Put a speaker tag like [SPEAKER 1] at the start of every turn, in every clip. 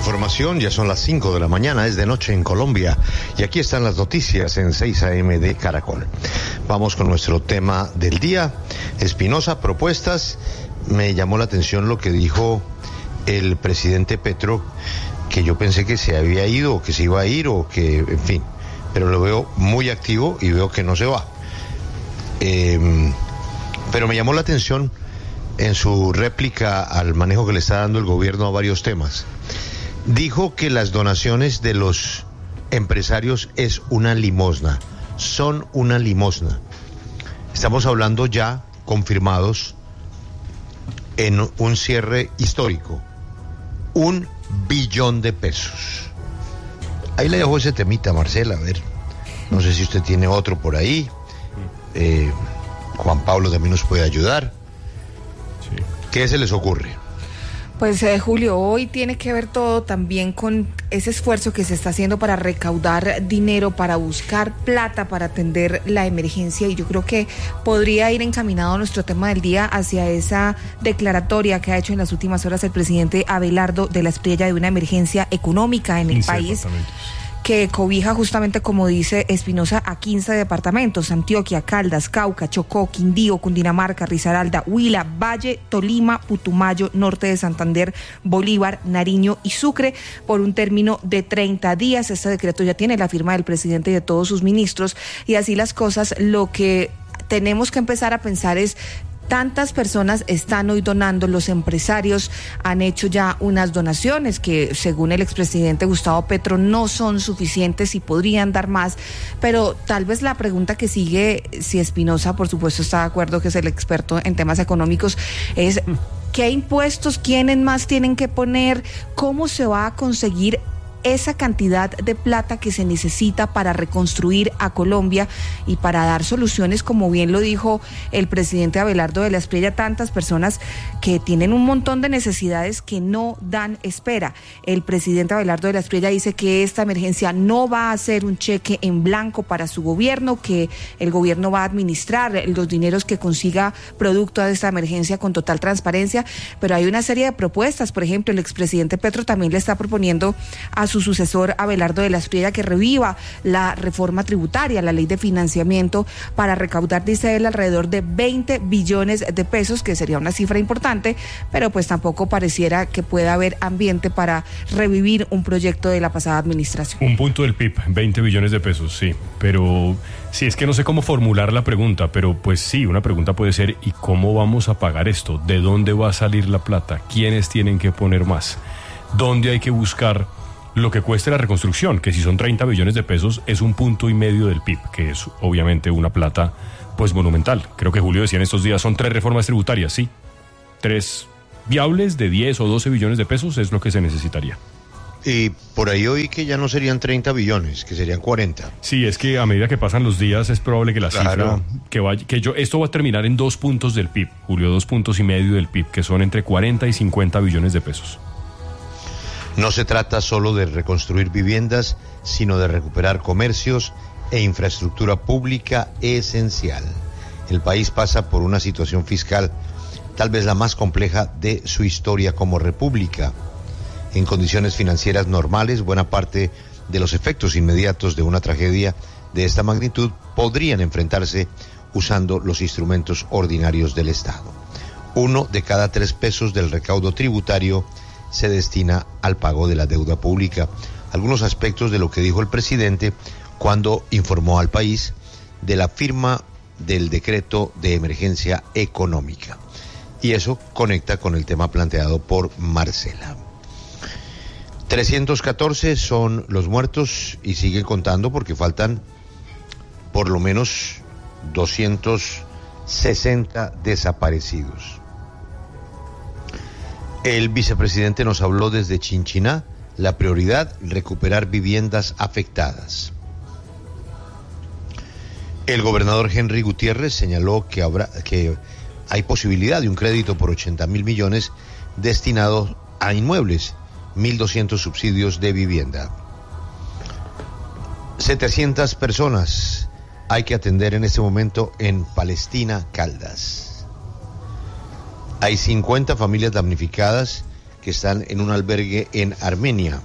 [SPEAKER 1] información, ya son las 5 de la mañana, es de noche en Colombia, y aquí están las noticias en 6 AM de Caracol. Vamos con nuestro tema del día. Espinosa, propuestas. Me llamó la atención lo que dijo el presidente Petro, que yo pensé que se había ido, o que se iba a ir, o que, en fin, pero lo veo muy activo y veo que no se va. Pero me llamó la atención en su réplica al manejo que le está dando el gobierno a varios temas. Dijo que las donaciones de los empresarios es una limosna, son una limosna. Estamos hablando ya confirmados en un cierre histórico, 1 billón de pesos. Ahí le dejo ese temita, Marcela, a ver, no sé si usted tiene otro por ahí. Juan Pablo también nos puede ayudar. Sí. ¿Qué se les ocurre?
[SPEAKER 2] Pues Julio, hoy tiene que ver todo también con ese esfuerzo que se está haciendo para recaudar dinero, para buscar plata, para atender la emergencia, y yo creo que podría ir encaminado nuestro tema del día hacia esa declaratoria que ha hecho en las últimas horas el presidente Abelardo de la Espriella de una emergencia económica en el país, que cobija justamente, como dice Espinosa, a 15 departamentos: Antioquia, Caldas, Cauca, Chocó, Quindío, Cundinamarca, Risaralda, Huila, Valle, Tolima, Putumayo, Norte de Santander, Bolívar, Nariño y Sucre, por un término de 30 días. Este decreto ya tiene la firma del presidente y de todos sus ministros, y así las cosas, lo que tenemos que empezar a pensar es: tantas personas están hoy donando, los empresarios han hecho ya unas donaciones que, según el expresidente Gustavo Petro, no son suficientes y podrían dar más, pero tal vez la pregunta que sigue, si Espinosa, por supuesto, está de acuerdo, que es el experto en temas económicos, es ¿qué impuestos, quiénes más tienen que poner? ¿Cómo se va a conseguir esa cantidad de plata que se necesita para reconstruir a Colombia y para dar soluciones, como bien lo dijo el presidente Abelardo de la Espriella, tantas personas que tienen un montón de necesidades que no dan espera? El presidente Abelardo de la Espriella dice que esta emergencia no va a ser un cheque en blanco para su gobierno, que el gobierno va a administrar los dineros que consiga producto de esta emergencia con total transparencia, pero hay una serie de propuestas. Por ejemplo, el expresidente Petro también le está proponiendo a su sucesor Abelardo de la Espriella que reviva la reforma tributaria, la ley de financiamiento, para recaudar, dice él, alrededor de 20 billones de pesos, que sería una cifra importante, pero pues tampoco pareciera que pueda haber ambiente para revivir un proyecto de la pasada administración.
[SPEAKER 3] Un punto del PIB, 20 billones de pesos, sí, pero sí, es que no sé cómo formular la pregunta, pero pues sí, una pregunta puede ser: ¿y cómo vamos a pagar esto? ¿De dónde va a salir la plata? ¿Quiénes tienen que poner más? ¿Dónde hay que buscar lo que cueste la reconstrucción? Que si son 30 billones de pesos es 1,5 puntos del PIB, que es obviamente una plata pues monumental. Creo que Julio decía en estos días, son 3 reformas tributarias, sí, 3 viables de 10 o 12 billones de pesos es lo que se necesitaría.
[SPEAKER 1] Y por ahí oí que ya no serían 30 billones, que serían 40.
[SPEAKER 3] Sí, es que a medida que pasan los días es probable que la cifra esto va a terminar en 2 puntos del PIB, Julio, 2,5 puntos del PIB, que son entre 40 y 50 billones de pesos.
[SPEAKER 1] No se trata solo de reconstruir viviendas, sino de recuperar comercios e infraestructura pública esencial. El país pasa por una situación fiscal tal vez la más compleja de su historia como república. En condiciones financieras normales, buena parte de los efectos inmediatos de una tragedia de esta magnitud podrían enfrentarse usando los instrumentos ordinarios del Estado. 1 de cada 3 pesos del recaudo tributario se destina al pago de la deuda pública. Algunos aspectos de lo que dijo el presidente cuando informó al país de la firma del decreto de emergencia económica. Y eso conecta con el tema planteado por Marcela. 314 son los muertos y siguen contando porque faltan por lo menos 260 desaparecidos. El vicepresidente nos habló desde Chinchiná, la prioridad, recuperar viviendas afectadas. El gobernador Henry Gutiérrez señaló que hay posibilidad de un crédito por 80.000 millones destinado a inmuebles, 1.200 subsidios de vivienda. 700 personas hay que atender en este momento en Palestina, Caldas. Hay 50 familias damnificadas que que están en un albergue en Armenia.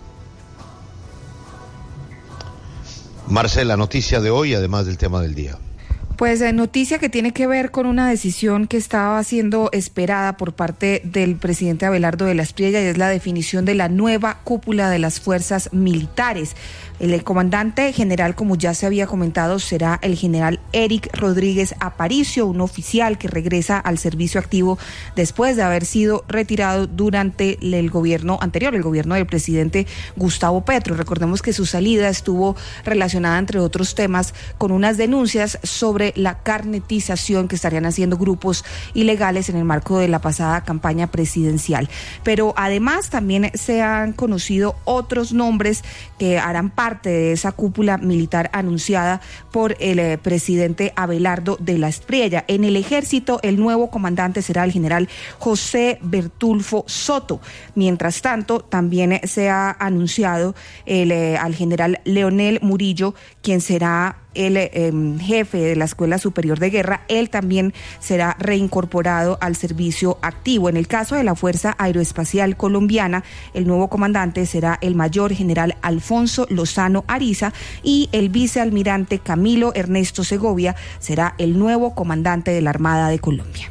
[SPEAKER 1] Marcela, noticia de hoy, además del tema del día.
[SPEAKER 2] Pues noticia que tiene que ver con una decisión que estaba siendo esperada por parte del presidente Abelardo de la Espriella, y es la definición de la nueva cúpula de las fuerzas militares. El comandante general, como ya se había comentado, será el general Eric Rodríguez Aparicio, un oficial que regresa al servicio activo después de haber sido retirado durante el gobierno anterior, el gobierno del presidente Gustavo Petro. Recordemos que su salida estuvo relacionada, entre otros temas, con unas denuncias sobre la carnetización que estarían haciendo grupos ilegales en el marco de la pasada campaña presidencial. Pero además también se han conocido otros nombres que harán parte de esa cúpula militar anunciada por el presidente Abelardo de la Espriella. En el ejército, el nuevo comandante será el general José Bertulfo Soto. Mientras tanto, también se ha anunciado al general Leonel Murillo, quien será el jefe de la Escuela Superior de Guerra. Él también será reincorporado al servicio activo. En el caso de la Fuerza Aeroespacial Colombiana, el nuevo comandante será el mayor general Alfonso Lozano Ariza, y el vicealmirante Camilo Ernesto Segovia será el nuevo comandante de la Armada de Colombia.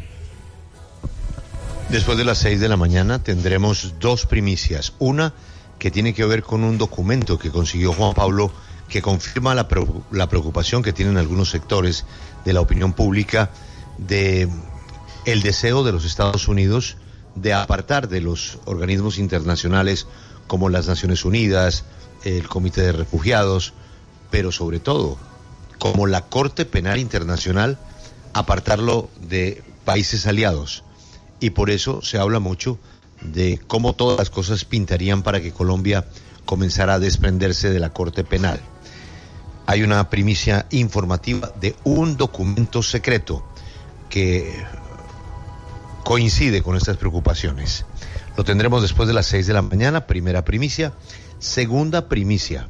[SPEAKER 1] Después de las 6 de la mañana tendremos dos primicias. Una que tiene que ver con un documento que consiguió Juan Pablo, que confirma la preocupación que tienen algunos sectores de la opinión pública de el deseo de los Estados Unidos de apartar de los organismos internacionales como las Naciones Unidas, el Comité de Refugiados, pero sobre todo como la Corte Penal Internacional, apartarlo de países aliados. Y por eso se habla mucho de cómo todas las cosas pintarían para que Colombia comenzara a desprenderse de la Corte Penal. Hay una primicia informativa de un documento secreto que coincide con estas preocupaciones. Lo tendremos después de las 6 de la mañana, primera primicia. Segunda primicia.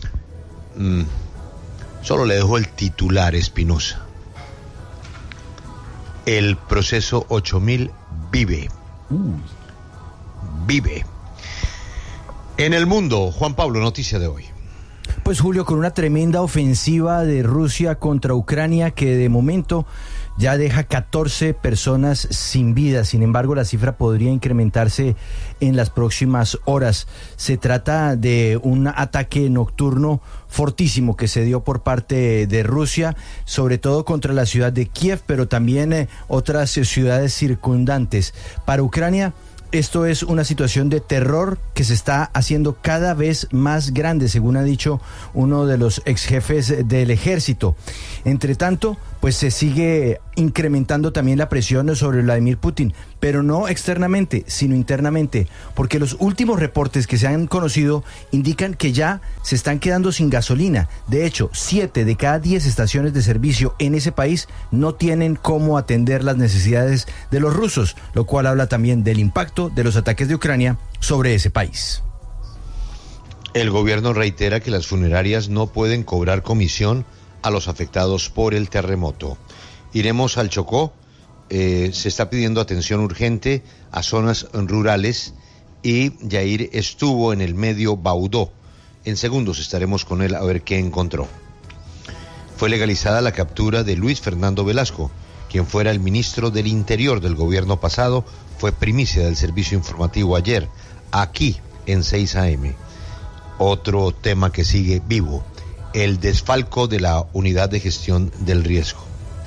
[SPEAKER 1] Solo le dejo el titular, Espinosa. El proceso 8000 vive. Vive. En el mundo, Juan Pablo, noticia de hoy.
[SPEAKER 4] Pues Julio, con una tremenda ofensiva de Rusia contra Ucrania que de momento ya deja 14 personas sin vida. Sin embargo, la cifra podría incrementarse en las próximas horas. Se trata de un ataque nocturno fortísimo que se dio por parte de Rusia, sobre todo contra la ciudad de Kiev, pero también otras ciudades circundantes. Para Ucrania, esto es una situación de terror que se está haciendo cada vez más grande, según ha dicho uno de los ex jefes del ejército. Entre tanto, pues se sigue incrementando también la presión sobre Vladimir Putin, pero no externamente, sino internamente, porque los últimos reportes que se han conocido indican que ya se están quedando sin gasolina. De hecho, 7 de cada 10 estaciones de servicio en ese país no tienen cómo atender las necesidades de los rusos, lo cual habla también del impacto de los ataques de Ucrania sobre ese país.
[SPEAKER 1] El gobierno reitera que las funerarias no pueden cobrar comisión a los afectados por el terremoto. Iremos al Chocó. Se está pidiendo atención urgente a zonas rurales y Yair estuvo en el medio Baudó. En segundos estaremos con él a ver qué encontró. Fue legalizada la captura de Luis Fernando Velasco, quien fuera el ministro del Interior del gobierno pasado. Fue primicia del servicio informativo ayer, aquí en 6 AM. Otro tema que sigue vivo: el desfalco de la unidad de gestión del riesgo.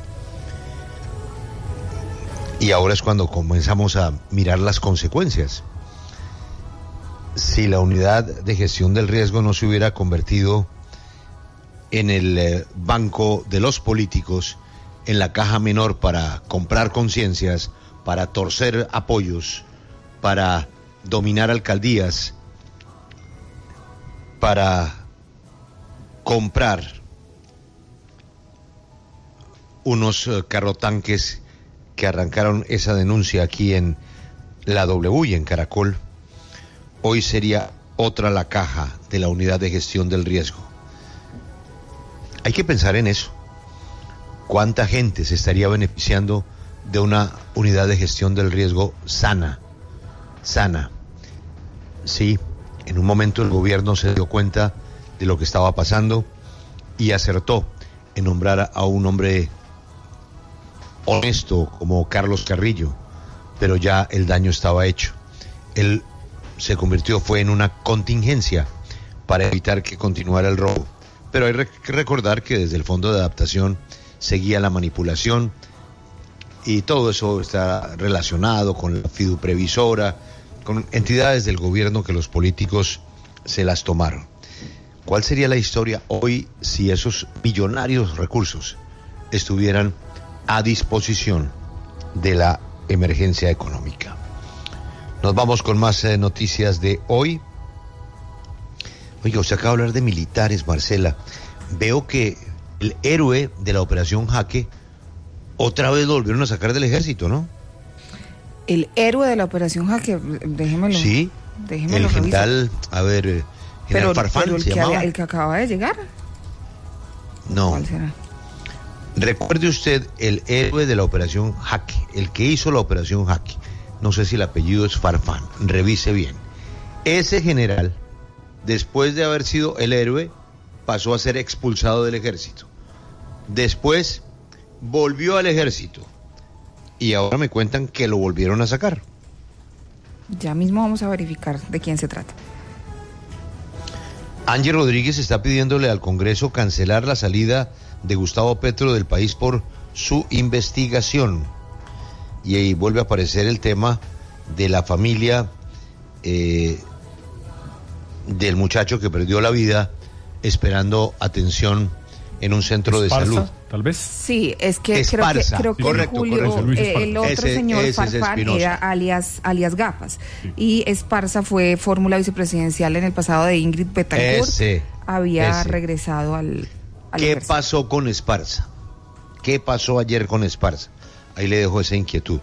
[SPEAKER 1] Y ahora es cuando comenzamos a mirar las consecuencias. Si la unidad de gestión del riesgo no se hubiera convertido en el banco de los políticos, en la caja menor para comprar conciencias, para torcer apoyos, para dominar alcaldías, para comprar unos carrotanques que arrancaron esa denuncia aquí en la W y en Caracol, hoy sería otra la caja de la unidad de gestión del riesgo. Hay que pensar en eso. ¿Cuánta gente se estaría beneficiando de una unidad de gestión del riesgo sana? Sí, en un momento el gobierno se dio cuenta de lo que estaba pasando y acertó en nombrar a un hombre honesto como Carlos Carrillo, pero ya el daño estaba hecho. Él se convirtió, fue en una contingencia para evitar que continuara el robo. Pero hay que recordar que desde el Fondo de Adaptación seguía la manipulación y todo eso está relacionado con la fiduprevisora, con entidades del gobierno que los políticos se las tomaron. ¿Cuál sería la historia hoy si esos millonarios recursos estuvieran a disposición de la emergencia económica? Nos vamos con más noticias de hoy. Oiga, usted acaba de hablar de militares, Marcela. Veo que el héroe de la Operación Jaque otra vez lo volvieron a sacar del ejército, ¿no?
[SPEAKER 2] El héroe de la Operación Jaque, déjemelo.
[SPEAKER 1] Sí, el general, a ver, general Farfán,
[SPEAKER 2] pero
[SPEAKER 1] se llamaba.
[SPEAKER 2] el que acaba de llegar.
[SPEAKER 1] No.
[SPEAKER 2] ¿Cuál será?
[SPEAKER 1] Recuerde usted el héroe de la Operación Jaque, el que hizo la Operación Jaque. No sé si el apellido es Farfán, revise bien. Ese general, después de haber sido el héroe, pasó a ser expulsado del ejército. Después volvió al ejército y ahora me cuentan que lo volvieron a sacar.
[SPEAKER 2] Ya mismo vamos a verificar de quién se trata.
[SPEAKER 1] Angie Rodríguez está pidiéndole al Congreso cancelar la salida de Gustavo Petro del país por su investigación. Y ahí vuelve a aparecer el tema de la familia del muchacho que perdió la vida esperando atención en un centro de salud.
[SPEAKER 3] Tal vez.
[SPEAKER 2] Sí, es que
[SPEAKER 1] Esparza,
[SPEAKER 2] creo que
[SPEAKER 1] correcto,
[SPEAKER 2] Julio,
[SPEAKER 1] correcto.
[SPEAKER 2] el otro señor
[SPEAKER 1] ese es
[SPEAKER 2] Farfán
[SPEAKER 1] Espinosa.
[SPEAKER 2] era alias Gafas.
[SPEAKER 3] Sí.
[SPEAKER 2] Y Esparza fue fórmula vicepresidencial en el pasado de Ingrid Betancourt. Había regresado al
[SPEAKER 1] ¿Qué
[SPEAKER 2] ejército.
[SPEAKER 1] pasó con Esparza? ¿Qué pasó ayer con Esparza? Ahí le dejo esa inquietud.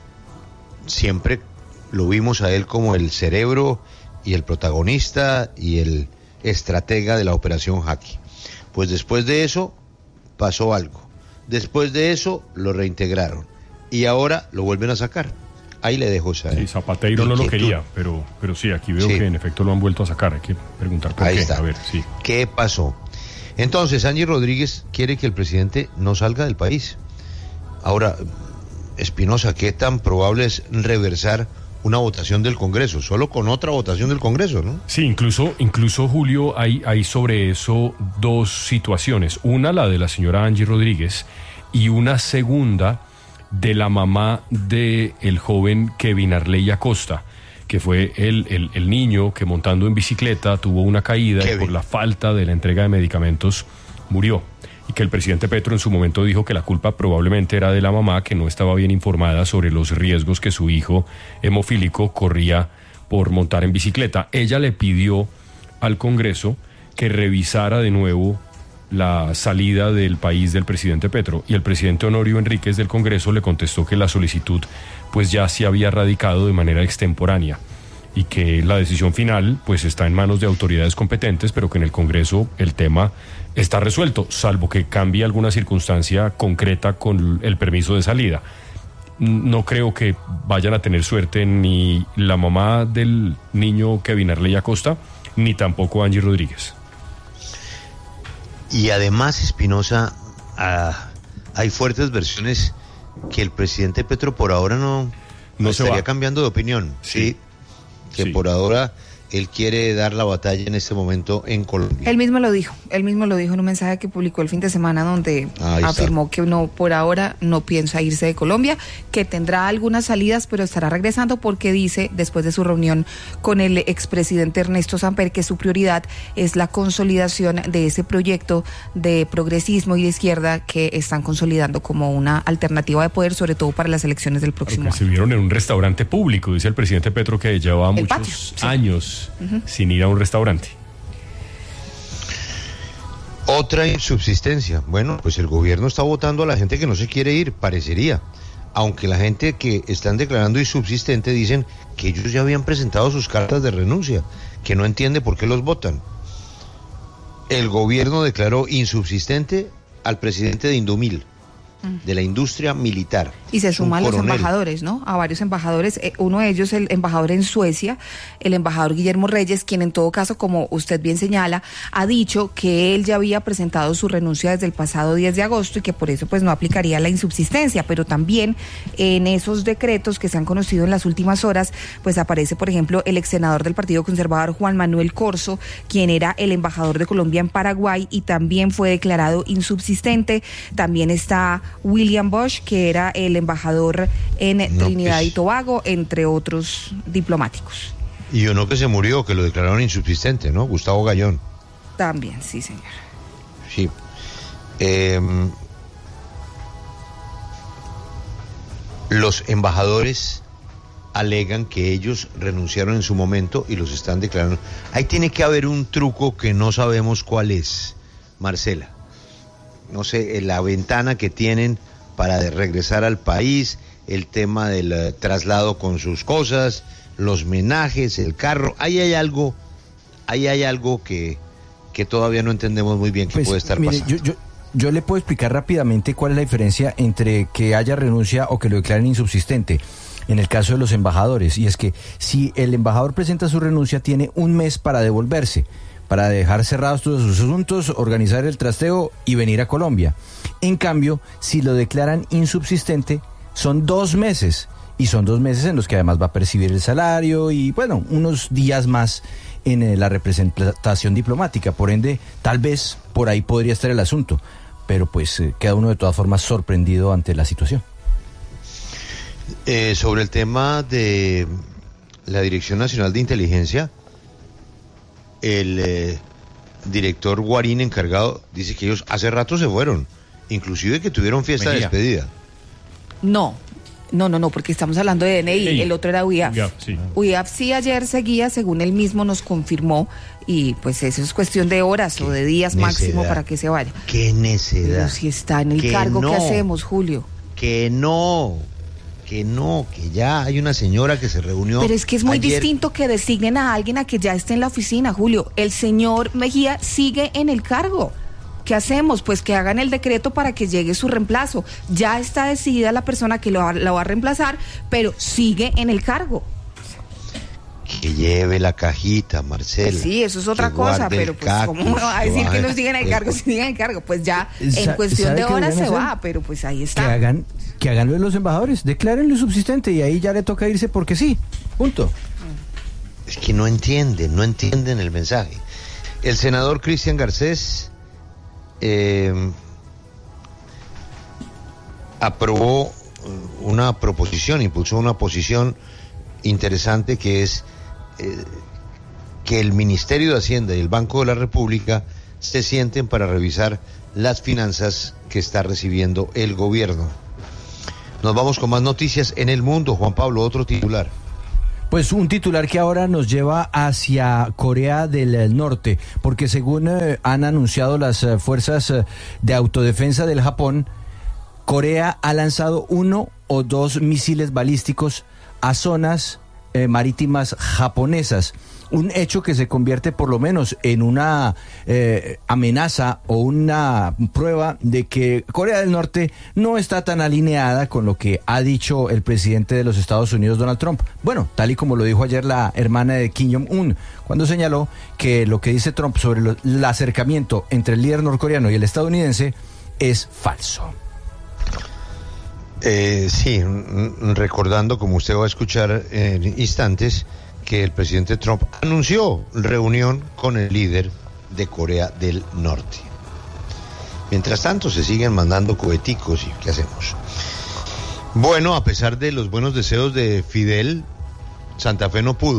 [SPEAKER 1] Siempre lo vimos a él como el cerebro y el protagonista y el estratega de la Operación Jaque. Pues después de eso pasó algo. Después de eso lo reintegraron y ahora lo vuelven a sacar. Ahí le dejo esa.
[SPEAKER 3] Sí, Zapateiro no lo quería, pero sí, aquí veo que en efecto lo han vuelto a sacar. Hay que preguntar por
[SPEAKER 1] Ahí
[SPEAKER 3] qué.
[SPEAKER 1] está.
[SPEAKER 3] A ver, sí.
[SPEAKER 1] ¿Qué pasó? Entonces, Angie Rodríguez quiere que el presidente no salga del país. Ahora, Espinosa, ¿qué tan probable es reversar una votación del Congreso? Solo con otra votación del Congreso, ¿no?
[SPEAKER 3] Sí, incluso Julio, hay sobre eso dos situaciones. Una, la de la señora Angie Rodríguez, y una segunda de la mamá del joven Kevin Arley Acosta, que fue el niño que montando en bicicleta tuvo una caída y por la falta de la entrega de medicamentos murió. Y que el presidente Petro en su momento dijo que la culpa probablemente era de la mamá, que no estaba bien informada sobre los riesgos que su hijo hemofílico corría por montar en bicicleta. Ella le pidió al Congreso que revisara de nuevo la salida del país del presidente Petro, y el presidente Honorio Enríquez del Congreso le contestó que la solicitud pues ya se había radicado de manera extemporánea y que la decisión final pues está en manos de autoridades competentes, pero que en el Congreso el tema está resuelto, salvo que cambie alguna circunstancia concreta con el permiso de salida. No creo que vayan a tener suerte ni la mamá del niño Kevin Arley Acosta, ni tampoco Angie Rodríguez.
[SPEAKER 1] Y además, Espinosa, hay fuertes versiones que el presidente Petro por ahora no estaría cambiando de opinión. Sí, que sí. Por ahora él quiere dar la batalla en este momento en Colombia.
[SPEAKER 2] Él mismo lo dijo en un mensaje que publicó el fin de semana donde afirmó que no, por ahora no piensa irse de Colombia, que tendrá algunas salidas, pero estará regresando porque dice, después de su reunión con el expresidente Ernesto Samper, que su prioridad es la consolidación de ese proyecto de progresismo y de izquierda que están consolidando como una alternativa de poder, sobre todo para las elecciones del próximo año.
[SPEAKER 3] Se vieron en un restaurante público, dice el presidente Petro, que llevaba muchos años sin ir a un restaurante.
[SPEAKER 1] Otra insubsistencia. Bueno, pues el gobierno está votando a la gente que no se quiere ir, parecería. Aunque la gente que están declarando insubsistente dicen que ellos ya habían presentado sus cartas de renuncia, que no entiende por qué los votan. El gobierno declaró insubsistente al presidente de Indomil, de la industria militar.
[SPEAKER 2] Y se suman los
[SPEAKER 1] coronel.
[SPEAKER 2] embajadores, ¿no? A varios embajadores. Uno de ellos, el embajador en Suecia, el embajador Guillermo Reyes, quien en todo caso, como usted bien señala, ha dicho que él ya había presentado su renuncia desde el pasado 10 de agosto y que por eso pues no aplicaría la insubsistencia, pero también en esos decretos que se han conocido en las últimas horas, pues aparece, por ejemplo, el ex senador del Partido Conservador Juan Manuel Corzo, quien era el embajador de Colombia en Paraguay y también fue declarado insubsistente. También está William Bosch, que era el embajador en Trinidad y Tobago, entre otros diplomáticos.
[SPEAKER 1] Y uno que se murió, que lo declararon insubsistente, ¿no? Gustavo Gallón.
[SPEAKER 2] También, sí, señor.
[SPEAKER 1] Sí. Los embajadores alegan que ellos renunciaron en su momento y los están declarando. Ahí tiene que haber un truco que no sabemos cuál es, Marcela. No sé, la ventana que tienen para regresar al país, el tema del traslado con sus cosas, los menajes, el carro. Ahí hay algo que todavía no entendemos muy bien qué puede estar pasando.
[SPEAKER 4] Yo le puedo explicar rápidamente cuál es la diferencia entre que haya renuncia o que lo declaren insubsistente en el caso de los embajadores, y es que si el embajador presenta su renuncia tiene un mes para devolverse, para dejar cerrados todos sus asuntos, organizar el trasteo y venir a Colombia. En cambio, si lo declaran insubsistente, son 2 meses, y son 2 meses en los que además va a percibir el salario y, bueno, unos días más en la representación diplomática. Por ende, tal vez por ahí podría estar el asunto, pero pues queda uno de todas formas sorprendido ante la situación.
[SPEAKER 1] Sobre el tema de la Dirección Nacional de Inteligencia, el director Guarín encargado dice que ellos hace rato se fueron, inclusive que tuvieron fiesta de despedida.
[SPEAKER 2] No, porque estamos hablando de DNI, el otro era UIAF.
[SPEAKER 3] Sí.
[SPEAKER 2] UIAF sí ayer seguía, según él mismo nos confirmó, y pues eso es cuestión de horas o de días máximo para que se vaya.
[SPEAKER 1] ¡Qué necedad!
[SPEAKER 2] Pero si está en el cargo, ¿qué hacemos, Julio?
[SPEAKER 1] Que ya hay una señora que se reunió.
[SPEAKER 2] Pero es que es muy
[SPEAKER 1] ayer.
[SPEAKER 2] distinto que designen a alguien a que ya esté en la oficina, Julio. El señor Mejía sigue en el cargo. ¿Qué hacemos? Pues que hagan el decreto para que llegue su reemplazo. Ya está decidida la persona que lo va a reemplazar, pero sigue en el cargo.
[SPEAKER 1] Que lleve la cajita, Marcela.
[SPEAKER 2] Pues sí, eso es otra cosa, pero pues ¿cómo me va a decir que no sigan en el cargo si siguen en el cargo? Pues ya en cuestión de horas se va, pero pues ahí está.
[SPEAKER 4] Que hagan lo de los embajadores, declárenlo subsistente y ahí ya le toca irse porque sí, punto.
[SPEAKER 1] Es que no entienden el mensaje. El senador Cristian Garcés aprobó una proposición, impulsó una posición interesante que es que el Ministerio de Hacienda y el Banco de la República se sienten para revisar las finanzas que está recibiendo el gobierno. Nos vamos con más noticias en el mundo. Juan Pablo, otro titular.
[SPEAKER 4] Pues un titular que ahora nos lleva hacia Corea del Norte, porque según han anunciado las fuerzas de autodefensa del Japón, Corea ha lanzado 1 o 2 misiles balísticos a zonas marítimas japonesas. Un hecho que se convierte por lo menos en una amenaza o una prueba de que Corea del Norte no está tan alineada con lo que ha dicho el presidente de los Estados Unidos, Donald Trump. Bueno, tal y como lo dijo ayer la hermana de Kim Jong-un, cuando señaló que lo que dice Trump sobre el acercamiento entre el líder norcoreano y el estadounidense es falso.
[SPEAKER 1] Sí, recordando, como usted va a escuchar en instantes, que el presidente Trump anunció reunión con el líder de Corea del Norte. Mientras tanto, se siguen mandando coheticos y ¿qué hacemos? Bueno, a pesar de los buenos deseos de Fidel, Santa Fe no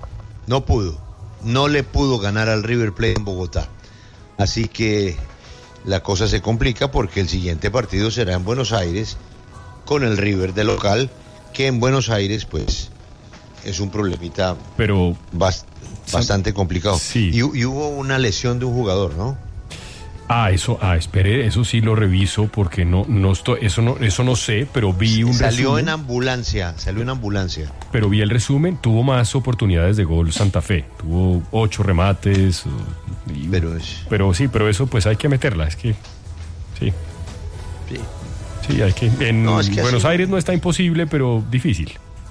[SPEAKER 1] le pudo ganar al River Plate en Bogotá. Así que la cosa se complica porque el siguiente partido será en Buenos Aires con el River de local, que en Buenos Aires pues es un problemita
[SPEAKER 3] pero
[SPEAKER 1] bastante complicado.
[SPEAKER 3] Sí.
[SPEAKER 1] Y hubo una lesión de un jugador, ¿no?
[SPEAKER 3] Espere, eso sí lo reviso porque eso no sé, pero vi un resumen.
[SPEAKER 1] Salió en ambulancia.
[SPEAKER 3] Pero vi el resumen, tuvo más oportunidades de gol Santa Fe, tuvo 8 remates. Pero eso pues hay que meterla, es que sí. Sí, hay que. En Buenos Aires no está imposible, pero difícil.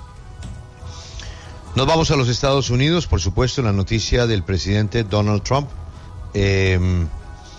[SPEAKER 1] Nos vamos a los Estados Unidos, por supuesto, la noticia del presidente Donald Trump. El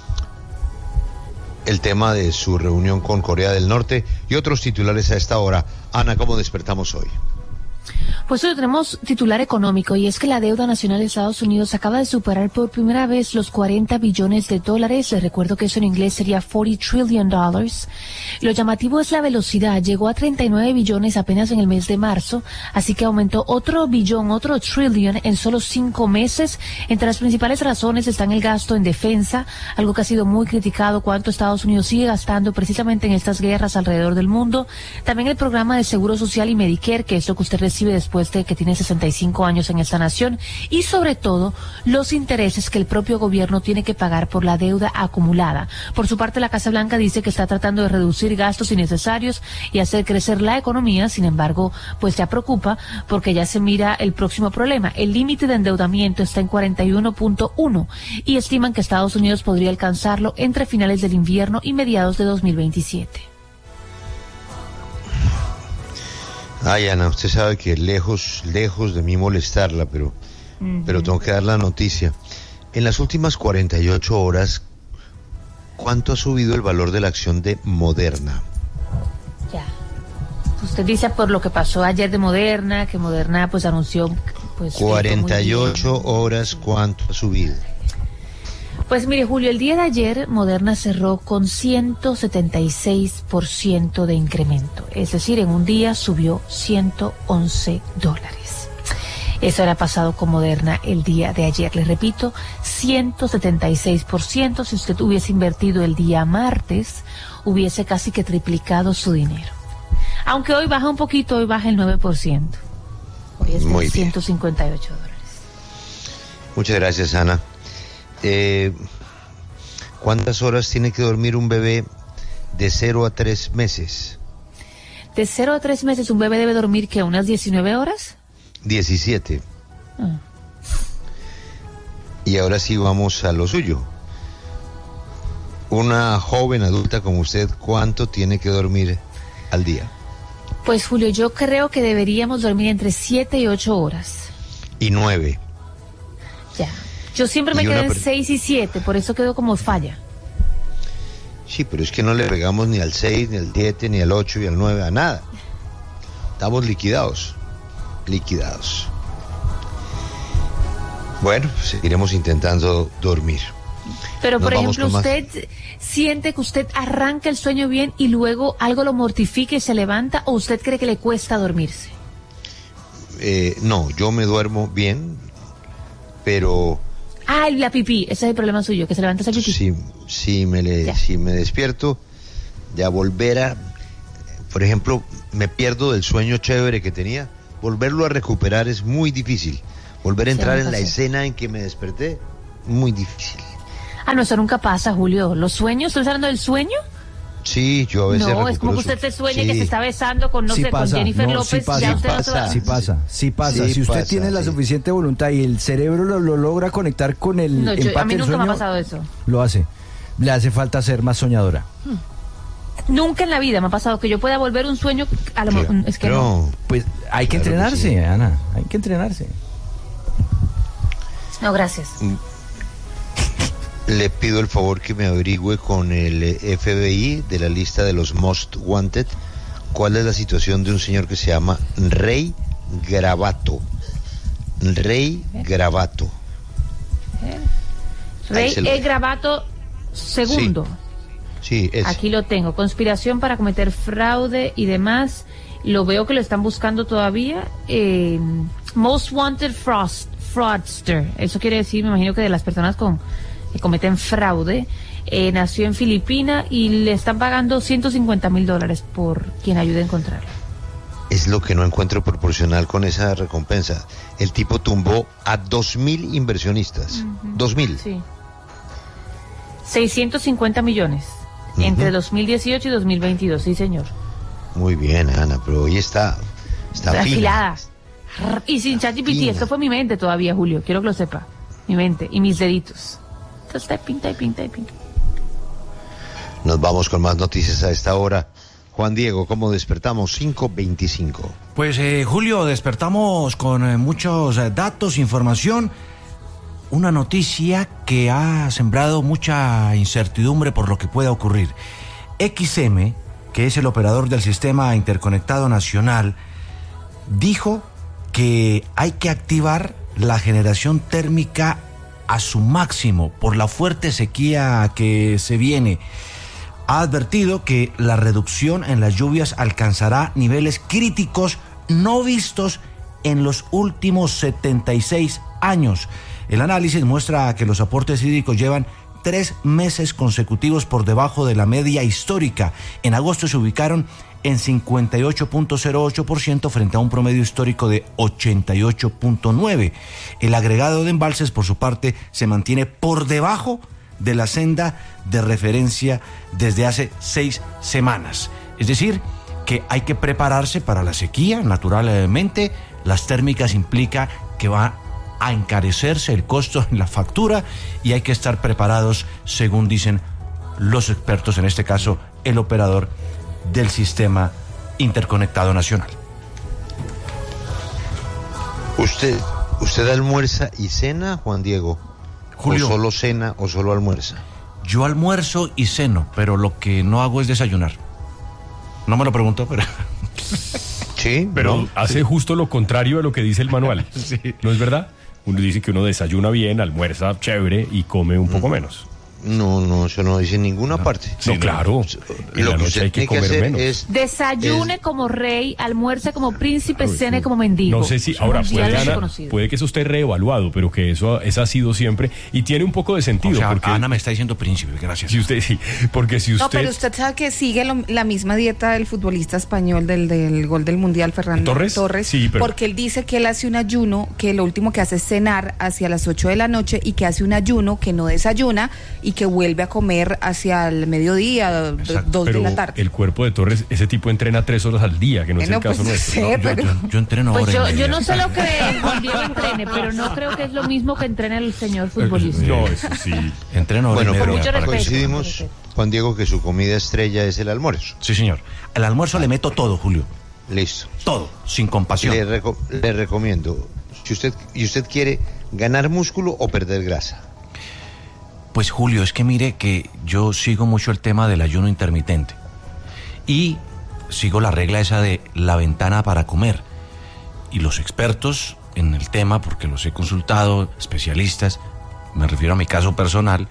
[SPEAKER 1] tema de su reunión con Corea del Norte y otros titulares a esta hora. Ana, ¿cómo despertamos hoy?
[SPEAKER 5] Pues hoy tenemos titular económico y es que la deuda nacional de Estados Unidos acaba de superar por primera vez los $40 billones. Les recuerdo que eso en inglés sería $40 trillion. Lo llamativo es la velocidad. Llegó a 39 billones apenas en el mes de marzo, así que aumentó otro billón, otro trillion en solo 5 meses. Entre las principales razones están el gasto en defensa, algo que ha sido muy criticado, cuánto Estados Unidos sigue gastando precisamente en estas guerras alrededor del mundo. También el programa de Seguro Social y Medicare, que es lo que usted recibe después de que tiene 65 años en esta nación, y sobre todo los intereses que el propio gobierno tiene que pagar por la deuda acumulada. Por su parte, la Casa Blanca dice que está tratando de reducir gastos innecesarios y hacer crecer la economía. Sin embargo, pues ya preocupa porque ya se mira el próximo problema. El límite de endeudamiento está en 41.1 y estiman que Estados Unidos podría alcanzarlo entre finales del invierno y mediados de 2027.
[SPEAKER 1] Ay, Ana, usted sabe que lejos de mí molestarla, pero tengo que dar la noticia. En las últimas 48 horas, ¿cuánto ha subido el valor de la acción de Moderna?
[SPEAKER 5] Ya. Usted dice por lo que pasó ayer de Moderna, que Moderna pues anunció... pues
[SPEAKER 1] 48 horas, ¿cuánto ha subido?
[SPEAKER 5] Pues mire, Julio, el día de ayer Moderna cerró con 176% de incremento. Es decir, en un día subió $111. Eso era pasado con Moderna el día de ayer. Les repito, 176%. Si usted hubiese invertido el día martes, hubiese casi que triplicado su dinero. Aunque hoy baja un poquito, hoy baja el 9%. Hoy es de $158.
[SPEAKER 1] Muchas gracias, Ana. ¿Cuántas horas tiene que dormir un bebé de 0 a 3 meses?
[SPEAKER 5] De 0 a 3 meses un bebé debe dormir, ¿qué? ¿Unas 19 horas?
[SPEAKER 1] 17. Y ahora sí vamos a lo suyo. Una joven adulta como usted, ¿cuánto tiene que dormir al día?
[SPEAKER 5] Pues Julio, yo creo que deberíamos dormir entre 7 y 8 horas.
[SPEAKER 1] Y 9.
[SPEAKER 5] Ya. Yo siempre me quedé en 6 y 7, por eso quedó como falla.
[SPEAKER 1] Sí, pero es que no le pegamos ni al 6, ni al 7, ni al 8 y al 9, a nada. Estamos liquidados. Bueno, seguiremos intentando dormir.
[SPEAKER 5] Pero, por ejemplo, ¿usted siente que usted arranca el sueño bien y luego algo lo mortifica y se levanta, o usted cree que le cuesta dormirse?
[SPEAKER 1] No, yo me duermo bien, pero...
[SPEAKER 5] Ah, la pipí, ese es el problema suyo, que se levanta esa pipí.
[SPEAKER 1] Sí, me despierto, ya volver a... Por ejemplo, me pierdo del sueño chévere que tenía, volverlo a recuperar es muy difícil. Volver a entrar en la escena en que me desperté, muy difícil.
[SPEAKER 5] Ah, no, eso nunca pasa, Julio. ¿Los sueños? ¿Estás hablando del sueño?
[SPEAKER 1] Sí, yo a veces
[SPEAKER 5] no, es como que usted se sueña que se está besando con, con Jennifer López.
[SPEAKER 4] Sí pasa. Si usted tiene la suficiente voluntad y el cerebro lo logra conectar con el empate
[SPEAKER 5] a mí
[SPEAKER 4] del
[SPEAKER 5] nunca
[SPEAKER 4] sueño,
[SPEAKER 5] me ha pasado eso.
[SPEAKER 4] Lo hace. Le hace falta ser más soñadora.
[SPEAKER 5] Nunca en la vida me ha pasado que yo pueda volver un sueño a lo mejor. Es que no.
[SPEAKER 4] Pues hay que entrenarse, Ana. Hay que entrenarse.
[SPEAKER 5] No, gracias.
[SPEAKER 1] Le pido el favor que me averigüe con el FBI de la lista de los Most Wanted cuál es la situación de un señor que se llama Rey Gravato. Rey Gravato.
[SPEAKER 5] Rey Gravato segundo.
[SPEAKER 1] Sí, ese.
[SPEAKER 5] Aquí lo tengo. Conspiración para cometer fraude y demás. Lo veo que lo están buscando todavía. Most Wanted Fraudster. Eso quiere decir, me imagino que de las personas que cometen fraude. Nació en Filipinas y le están pagando $150,000 por quien ayude a encontrarlo.
[SPEAKER 1] Es lo que no encuentro proporcional con esa recompensa. El tipo tumbó a 2,000 inversionistas. 2,000.
[SPEAKER 5] Sí. 650 millones entre 2018 y 2022, sí, señor.
[SPEAKER 1] Muy bien, Ana, pero hoy está
[SPEAKER 5] afilada. Y sin ChatGPT, esto fue mi mente todavía, Julio, quiero que lo sepa. Mi mente y mis deditos. Entonces, typing.
[SPEAKER 1] Nos vamos con más noticias a esta hora. Juan Diego, ¿cómo despertamos? 5:25.
[SPEAKER 6] Pues Julio, despertamos con muchos datos, información, una noticia que ha sembrado mucha incertidumbre por lo que pueda ocurrir. XM, que es el operador del Sistema Interconectado Nacional, dijo que hay que activar la generación térmica a su máximo por la fuerte sequía que se viene. Ha advertido que la reducción en las lluvias alcanzará niveles críticos no vistos en los últimos 76 años. El análisis muestra que los aportes hídricos llevan 3 meses consecutivos por debajo de la media histórica. En agosto se ubicaron en 58.08% frente a un promedio histórico de 88.9%. El agregado de embalses, por su parte, se mantiene por debajo de la senda de referencia desde hace 6 semanas. Es decir, que hay que prepararse para la sequía, naturalmente. Las térmicas implica que va a encarecerse el costo en la factura y hay que estar preparados, según dicen los expertos, en este caso el operador del Sistema Interconectado Nacional.
[SPEAKER 1] ¿Usted almuerza y cena, Juan Diego?
[SPEAKER 6] Julio,
[SPEAKER 1] ¿O solo cena o solo almuerza?
[SPEAKER 6] Yo almuerzo y ceno, pero lo que no hago es desayunar. No me lo pregunto, pero...
[SPEAKER 1] Sí,
[SPEAKER 3] Pero
[SPEAKER 1] ¿no?
[SPEAKER 3] hace justo lo contrario a lo que dice el manual.
[SPEAKER 6] Sí.
[SPEAKER 3] ¿No es verdad? Uno dice que uno desayuna bien, almuerza chévere y come un poco menos.
[SPEAKER 1] No, eso no dice en ninguna parte.
[SPEAKER 3] No, claro. En
[SPEAKER 1] Lo
[SPEAKER 3] la
[SPEAKER 1] que
[SPEAKER 3] noche
[SPEAKER 1] usted
[SPEAKER 3] hay que
[SPEAKER 1] tiene que
[SPEAKER 3] comer
[SPEAKER 1] hacer
[SPEAKER 3] menos.
[SPEAKER 1] es...
[SPEAKER 5] Desayune como rey, almuerce como príncipe, cene como mendigo.
[SPEAKER 3] No sé si ahora
[SPEAKER 5] Mundial
[SPEAKER 3] puede, Ana,
[SPEAKER 5] reconocido.
[SPEAKER 3] puede que eso esté reevaluado, pero que eso ha sido siempre y tiene un poco de sentido.
[SPEAKER 6] O sea,
[SPEAKER 3] porque
[SPEAKER 6] Ana me está diciendo príncipe, gracias.
[SPEAKER 3] si usted sí, porque si usted
[SPEAKER 2] No, pero usted sabe que sigue la misma dieta del futbolista español del gol del Mundial, Fernando
[SPEAKER 3] ¿Torres? Sí, pero...
[SPEAKER 2] porque él dice que él hace un ayuno, que lo último que hace es cenar hacia las 8 de la noche y que hace un ayuno, que no desayuna y que vuelve a comer hacia el mediodía,
[SPEAKER 6] Exacto.
[SPEAKER 2] 2 de
[SPEAKER 3] pero
[SPEAKER 2] la tarde.
[SPEAKER 3] el cuerpo de Torres, ese tipo entrena 3 horas al día, que no es el
[SPEAKER 2] Bueno,
[SPEAKER 3] caso
[SPEAKER 2] pues,
[SPEAKER 3] nuestro.
[SPEAKER 2] sí, pero...
[SPEAKER 6] Yo entreno
[SPEAKER 5] Pues
[SPEAKER 6] ahora.
[SPEAKER 5] yo no sé lo que Juan Diego entrene, pero no creo que es lo mismo que entrena el señor futbolista.
[SPEAKER 3] No, eso sí.
[SPEAKER 6] Entreno ahora.
[SPEAKER 1] Bueno,
[SPEAKER 6] y
[SPEAKER 1] pero
[SPEAKER 6] media
[SPEAKER 5] mucho
[SPEAKER 6] para-
[SPEAKER 5] respeto.
[SPEAKER 1] coincidimos, Juan Diego, que su comida estrella es el almuerzo.
[SPEAKER 6] Sí, señor. Al almuerzo le meto todo, Julio.
[SPEAKER 1] Listo.
[SPEAKER 6] Todo, sin compasión.
[SPEAKER 1] Le recomiendo, si usted quiere ganar músculo o perder grasa.
[SPEAKER 6] Pues Julio, es que mire que yo sigo mucho el tema del ayuno intermitente y sigo la regla esa de la ventana para comer. Y los expertos en el tema, porque los he consultado, especialistas, me refiero a mi caso personal,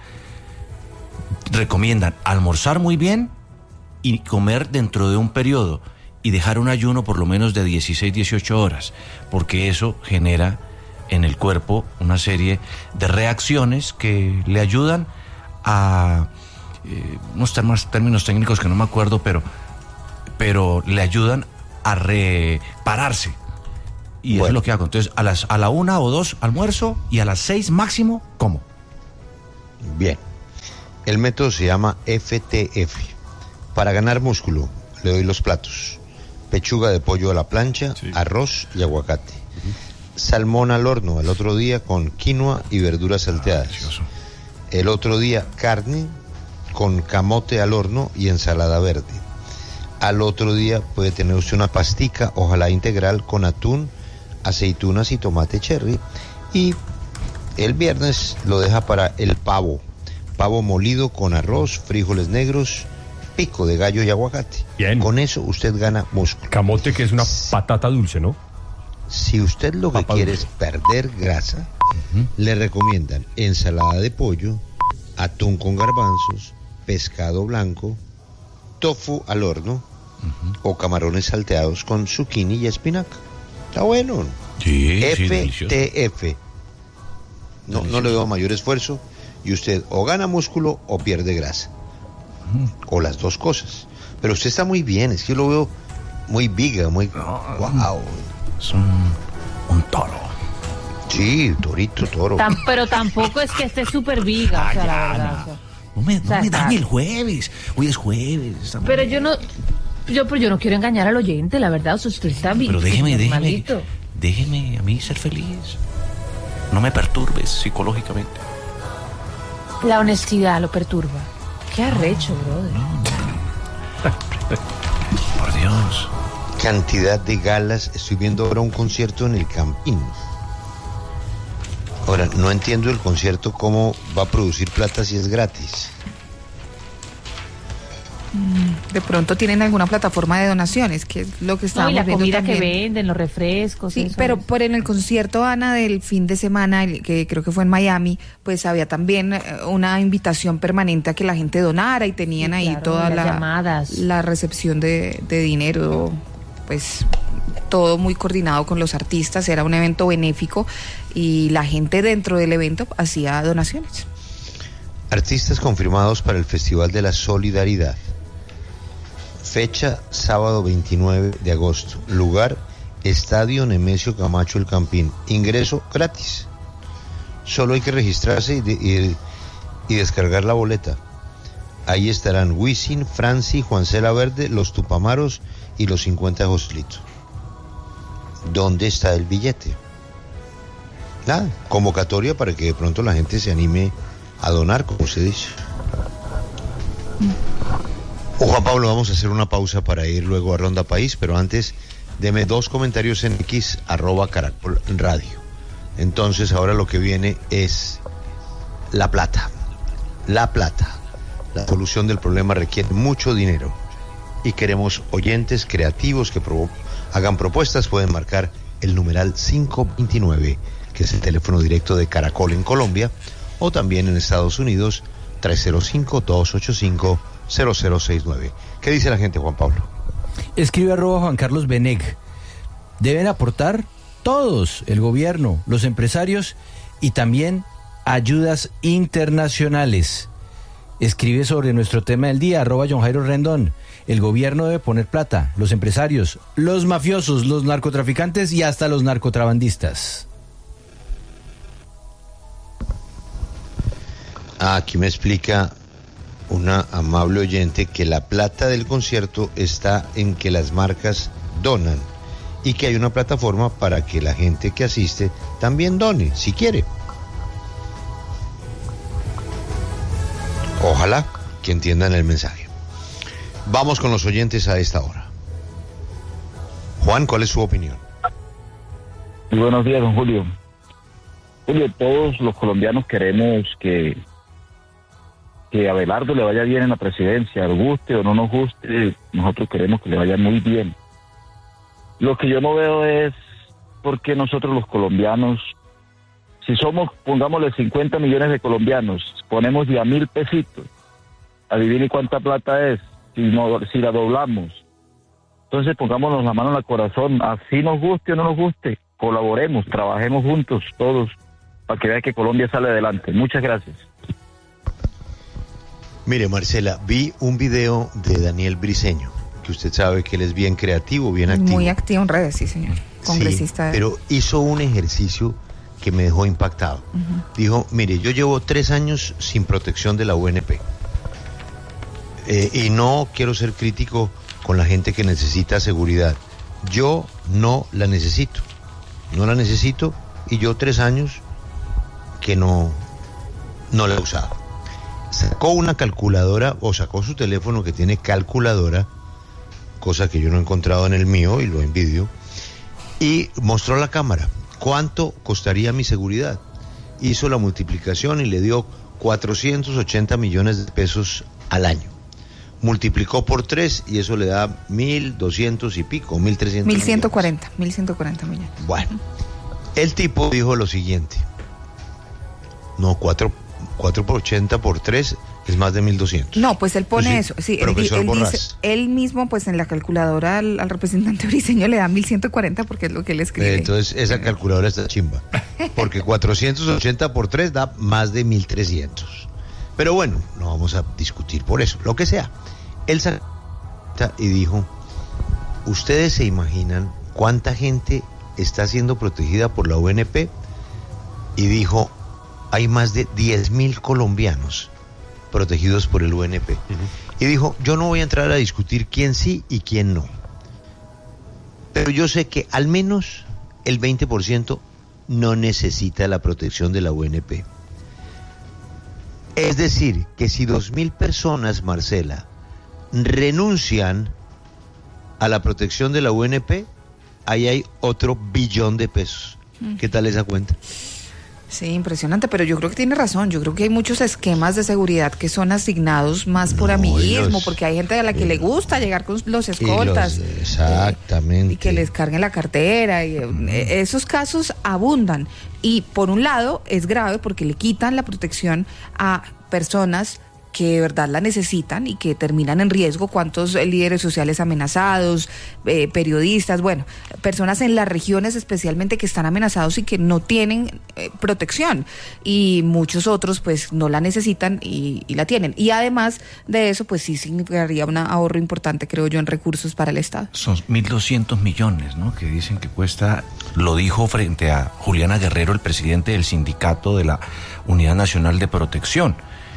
[SPEAKER 6] recomiendan almorzar muy bien y comer dentro de un periodo y dejar un ayuno por lo menos de 16, 18 horas, porque eso genera en el cuerpo una serie de reacciones que le ayudan a unos términos técnicos que no me acuerdo, pero le ayudan a repararse. Y eso
[SPEAKER 1] Bueno.
[SPEAKER 6] es lo que hago. Entonces, a la 1 o 2 almuerzo y a las 6 máximo como.
[SPEAKER 1] Bien. El método se llama FTF. Para ganar músculo, le doy los platos. Pechuga de pollo a la plancha,
[SPEAKER 3] Sí.
[SPEAKER 1] arroz y aguacate. Salmón al horno al otro día con quinoa y verduras salteadas.
[SPEAKER 6] Delicioso.
[SPEAKER 1] El otro día carne con camote al horno y ensalada verde. Al otro día puede tener usted una pastica, ojalá integral, con atún, aceitunas y tomate cherry. Y el viernes lo deja para el pavo. Pavo molido con arroz, frijoles negros, pico de gallo y aguacate.
[SPEAKER 3] Bien.
[SPEAKER 1] Con eso usted gana músculo.
[SPEAKER 3] Camote, que es una patata dulce, ¿no?
[SPEAKER 1] Si usted lo que
[SPEAKER 3] Papa
[SPEAKER 1] quiere
[SPEAKER 3] dulce.
[SPEAKER 1] es perder grasa, le recomiendan ensalada de pollo, atún con garbanzos, pescado blanco, tofu al horno o camarones salteados con zucchini y espinaca. Está bueno.
[SPEAKER 6] Sí, delicioso.
[SPEAKER 1] FTF. No le veo mayor esfuerzo y usted o gana músculo o pierde grasa. O las dos cosas. Pero usted está muy bien, es que yo lo veo muy viga, muy... ¡Wow!
[SPEAKER 6] Es un toro.
[SPEAKER 1] Sí, torito, toro.
[SPEAKER 5] Pero tampoco es que esté súper viga, o sea, la verdad. O sea.
[SPEAKER 6] No me
[SPEAKER 5] sea,
[SPEAKER 6] dañe el jueves. Hoy es jueves. estamos-
[SPEAKER 5] Pero yo no quiero engañar al oyente, la verdad, o sea, usted está bien.
[SPEAKER 6] Pero déjeme
[SPEAKER 5] malito.
[SPEAKER 6] a mí ser feliz. No me perturbes psicológicamente.
[SPEAKER 5] La honestidad lo perturba. Qué arrecho, brother.
[SPEAKER 6] Dios.
[SPEAKER 1] Cantidad de galas. Estoy viendo ahora un concierto en el Campín. Ahora, no entiendo el concierto cómo va a producir plata si es gratis.
[SPEAKER 2] De pronto tienen alguna plataforma de donaciones, que es lo que estábamos
[SPEAKER 5] y la
[SPEAKER 2] viendo
[SPEAKER 5] comida
[SPEAKER 2] también.
[SPEAKER 5] que venden, los refrescos.
[SPEAKER 2] Sí,
[SPEAKER 5] eso
[SPEAKER 2] pero
[SPEAKER 5] es.
[SPEAKER 2] por en el concierto, Ana, del fin de semana, que creo que fue en Miami, pues había también una invitación permanente a que la gente donara y tenían
[SPEAKER 5] Sí,
[SPEAKER 2] ahí
[SPEAKER 5] claro,
[SPEAKER 2] toda
[SPEAKER 5] las llamadas.
[SPEAKER 2] la recepción de dinero, pues todo muy coordinado con los artistas, era un evento benéfico y la gente dentro del evento hacía donaciones.
[SPEAKER 1] Artistas confirmados para el Festival de la Solidaridad. Fecha, sábado 29 de agosto. Lugar, Estadio Nemesio Camacho El Campín. Ingreso gratis. Solo hay que registrarse y descargar la boleta. Ahí estarán Wisin, Franci, Juancela Verde, Los Tupamaros y los 50 de Joslito. ¿Dónde está el billete? Nada, convocatoria para que de pronto la gente se anime a donar, como se dice. Juan Pablo, vamos a hacer una pausa para ir luego a Ronda País, pero antes deme 2 comentarios en X, @Caracol Radio. Entonces ahora lo que viene es la plata. La plata. La solución del problema requiere mucho dinero y queremos oyentes creativos que hagan propuestas. Pueden marcar el numeral 529, que es el teléfono directo de Caracol en Colombia, o también en Estados Unidos, 305-285-0069. ¿Qué dice la gente, Juan Pablo?
[SPEAKER 4] Escribe @Juan Carlos Beneg. Deben aportar todos, el gobierno, los empresarios y también ayudas internacionales. Escribe sobre nuestro tema del día, @John Jairo Rendón. El gobierno debe poner plata, los empresarios, los mafiosos, los narcotraficantes y hasta los narcotrabandistas.
[SPEAKER 1] Aquí me explica una amable oyente que la plata del concierto está en que las marcas donan y que hay una plataforma para que la gente que asiste también done, si quiere. Ojalá que entiendan el mensaje. Vamos con los oyentes a esta hora. Juan, ¿cuál es su opinión?
[SPEAKER 7] Muy buenos días, don Julio. Julio, todos los colombianos queremos que a Abelardo le vaya bien en la presidencia, nos guste o no nos guste, nosotros queremos que le vaya muy bien. Lo que yo no veo es por qué nosotros los colombianos, si somos, pongámosle 50 millones de colombianos, ponemos ya 1.000 pesitos, adivine cuánta plata es, si la doblamos. Entonces pongámonos la mano en el corazón, así nos guste o no nos guste, colaboremos, trabajemos juntos todos, para que vea que Colombia sale adelante. Muchas gracias.
[SPEAKER 1] Mire, Marcela, vi un video de Daniel Briceño, que usted sabe que él es bien creativo, bien activo.
[SPEAKER 2] Muy activo en redes, sí, señor. Congresista.
[SPEAKER 1] Sí, pero hizo un ejercicio que me dejó impactado. Dijo, mire, yo llevo 3 años sin protección de la UNP. Y no quiero ser crítico con la gente que necesita seguridad. Yo no la necesito. No la necesito y yo 3 años que no la he usado. Sacó una calculadora o sacó su teléfono que tiene calculadora, cosa que yo no he encontrado en el mío y lo envidio, y mostró a la cámara cuánto costaría mi seguridad. Hizo la multiplicación y le dio 480 millones de pesos al año. Multiplicó por 3 y eso le da 1.200 y pico, 1.300
[SPEAKER 2] 1.140 millones.
[SPEAKER 1] Bueno, el tipo dijo lo siguiente. No, 4 por 80 por 3 es más de 1.200.
[SPEAKER 2] No, pues él pone
[SPEAKER 1] Sí,
[SPEAKER 2] eso. Sí,
[SPEAKER 1] profesor
[SPEAKER 2] él
[SPEAKER 1] Borrás.
[SPEAKER 2] dice, él mismo, pues en la calculadora al representante Briceño le da 1.140 porque es lo que él escribe.
[SPEAKER 1] Entonces esa calculadora está chimba. Porque 480 por 3 da más de 1.300. Pero bueno, no vamos a discutir por eso, lo que sea. Él sacó y dijo, ¿ustedes se imaginan cuánta gente está siendo protegida por la UNP? Y dijo, hay más de 10.000 colombianos protegidos por el UNP. Y dijo, yo no voy a entrar a discutir quién sí y quién no. Pero yo sé que al menos el 20% no necesita la protección de la UNP. Es decir, que si 2.000 personas, Marcela, renuncian a la protección de la UNP, ahí hay otro billón de pesos. ¿Qué tal esa cuenta?
[SPEAKER 2] Sí, impresionante, pero yo creo que tiene razón. Yo creo que hay muchos esquemas de seguridad que son asignados más por amiguismo, porque hay gente a la que le gusta llegar con los escoltas.
[SPEAKER 1] Exactamente.
[SPEAKER 2] Y que les carguen la cartera. Y esos casos abundan. Y por un lado es grave porque le quitan la protección a personas que de verdad la necesitan y que terminan en riesgo. ¿Cuántos líderes sociales amenazados, periodistas, bueno, personas en las regiones especialmente que están amenazados y que no tienen protección, y muchos otros pues no la necesitan y la tienen? Y además de eso pues sí significaría un ahorro importante, creo yo, en recursos para el Estado.
[SPEAKER 6] Son 1.200 millones, ¿no?, que dicen que cuesta. Lo dijo frente a Juliana Guerrero, el presidente del sindicato de la Unidad Nacional de Protección.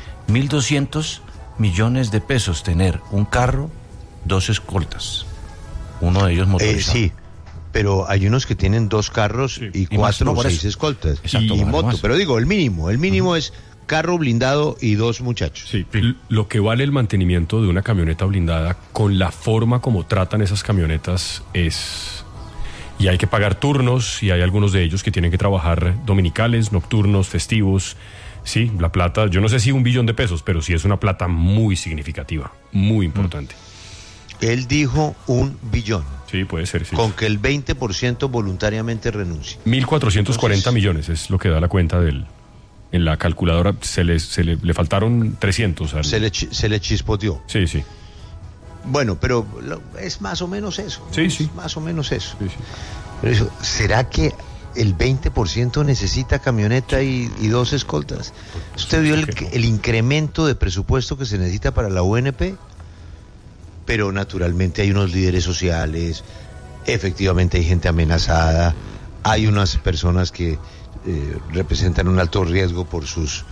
[SPEAKER 6] 1.200 millones de pesos tener un carro, 2 escoltas, uno de ellos motorizado.
[SPEAKER 1] Sí, pero hay unos que tienen 2 carros y 4 o 6 escoltas.
[SPEAKER 6] Exacto,
[SPEAKER 1] y moto, pero digo, el mínimo es carro blindado y 2 muchachos.
[SPEAKER 3] Sí, lo que vale el mantenimiento de una camioneta blindada con la forma como tratan esas camionetas es... Y hay que pagar turnos, y hay algunos de ellos que tienen que trabajar dominicales, nocturnos, festivos. Sí, la plata, yo no sé si 1 billón de pesos, pero sí es una plata muy significativa, muy importante.
[SPEAKER 1] Él dijo 1 billón.
[SPEAKER 3] Sí, puede ser, sí.
[SPEAKER 1] Con que el 20% voluntariamente renuncie.
[SPEAKER 3] 1.440 millones es lo que da la cuenta en la calculadora. Le faltaron 300.
[SPEAKER 1] Se le chispoteó.
[SPEAKER 3] Sí, sí.
[SPEAKER 1] Bueno, pero es más o menos eso.
[SPEAKER 3] Sí,
[SPEAKER 1] ¿no?
[SPEAKER 3] sí.
[SPEAKER 1] Es más o menos eso.
[SPEAKER 3] Sí, sí.
[SPEAKER 1] Pero eso, ¿será que el 20% necesita camioneta y 2 escoltas? ¿Usted vio el incremento de presupuesto que se necesita para la UNP? Pero naturalmente hay unos líderes sociales, efectivamente hay gente amenazada, hay unas personas que representan un alto riesgo por sus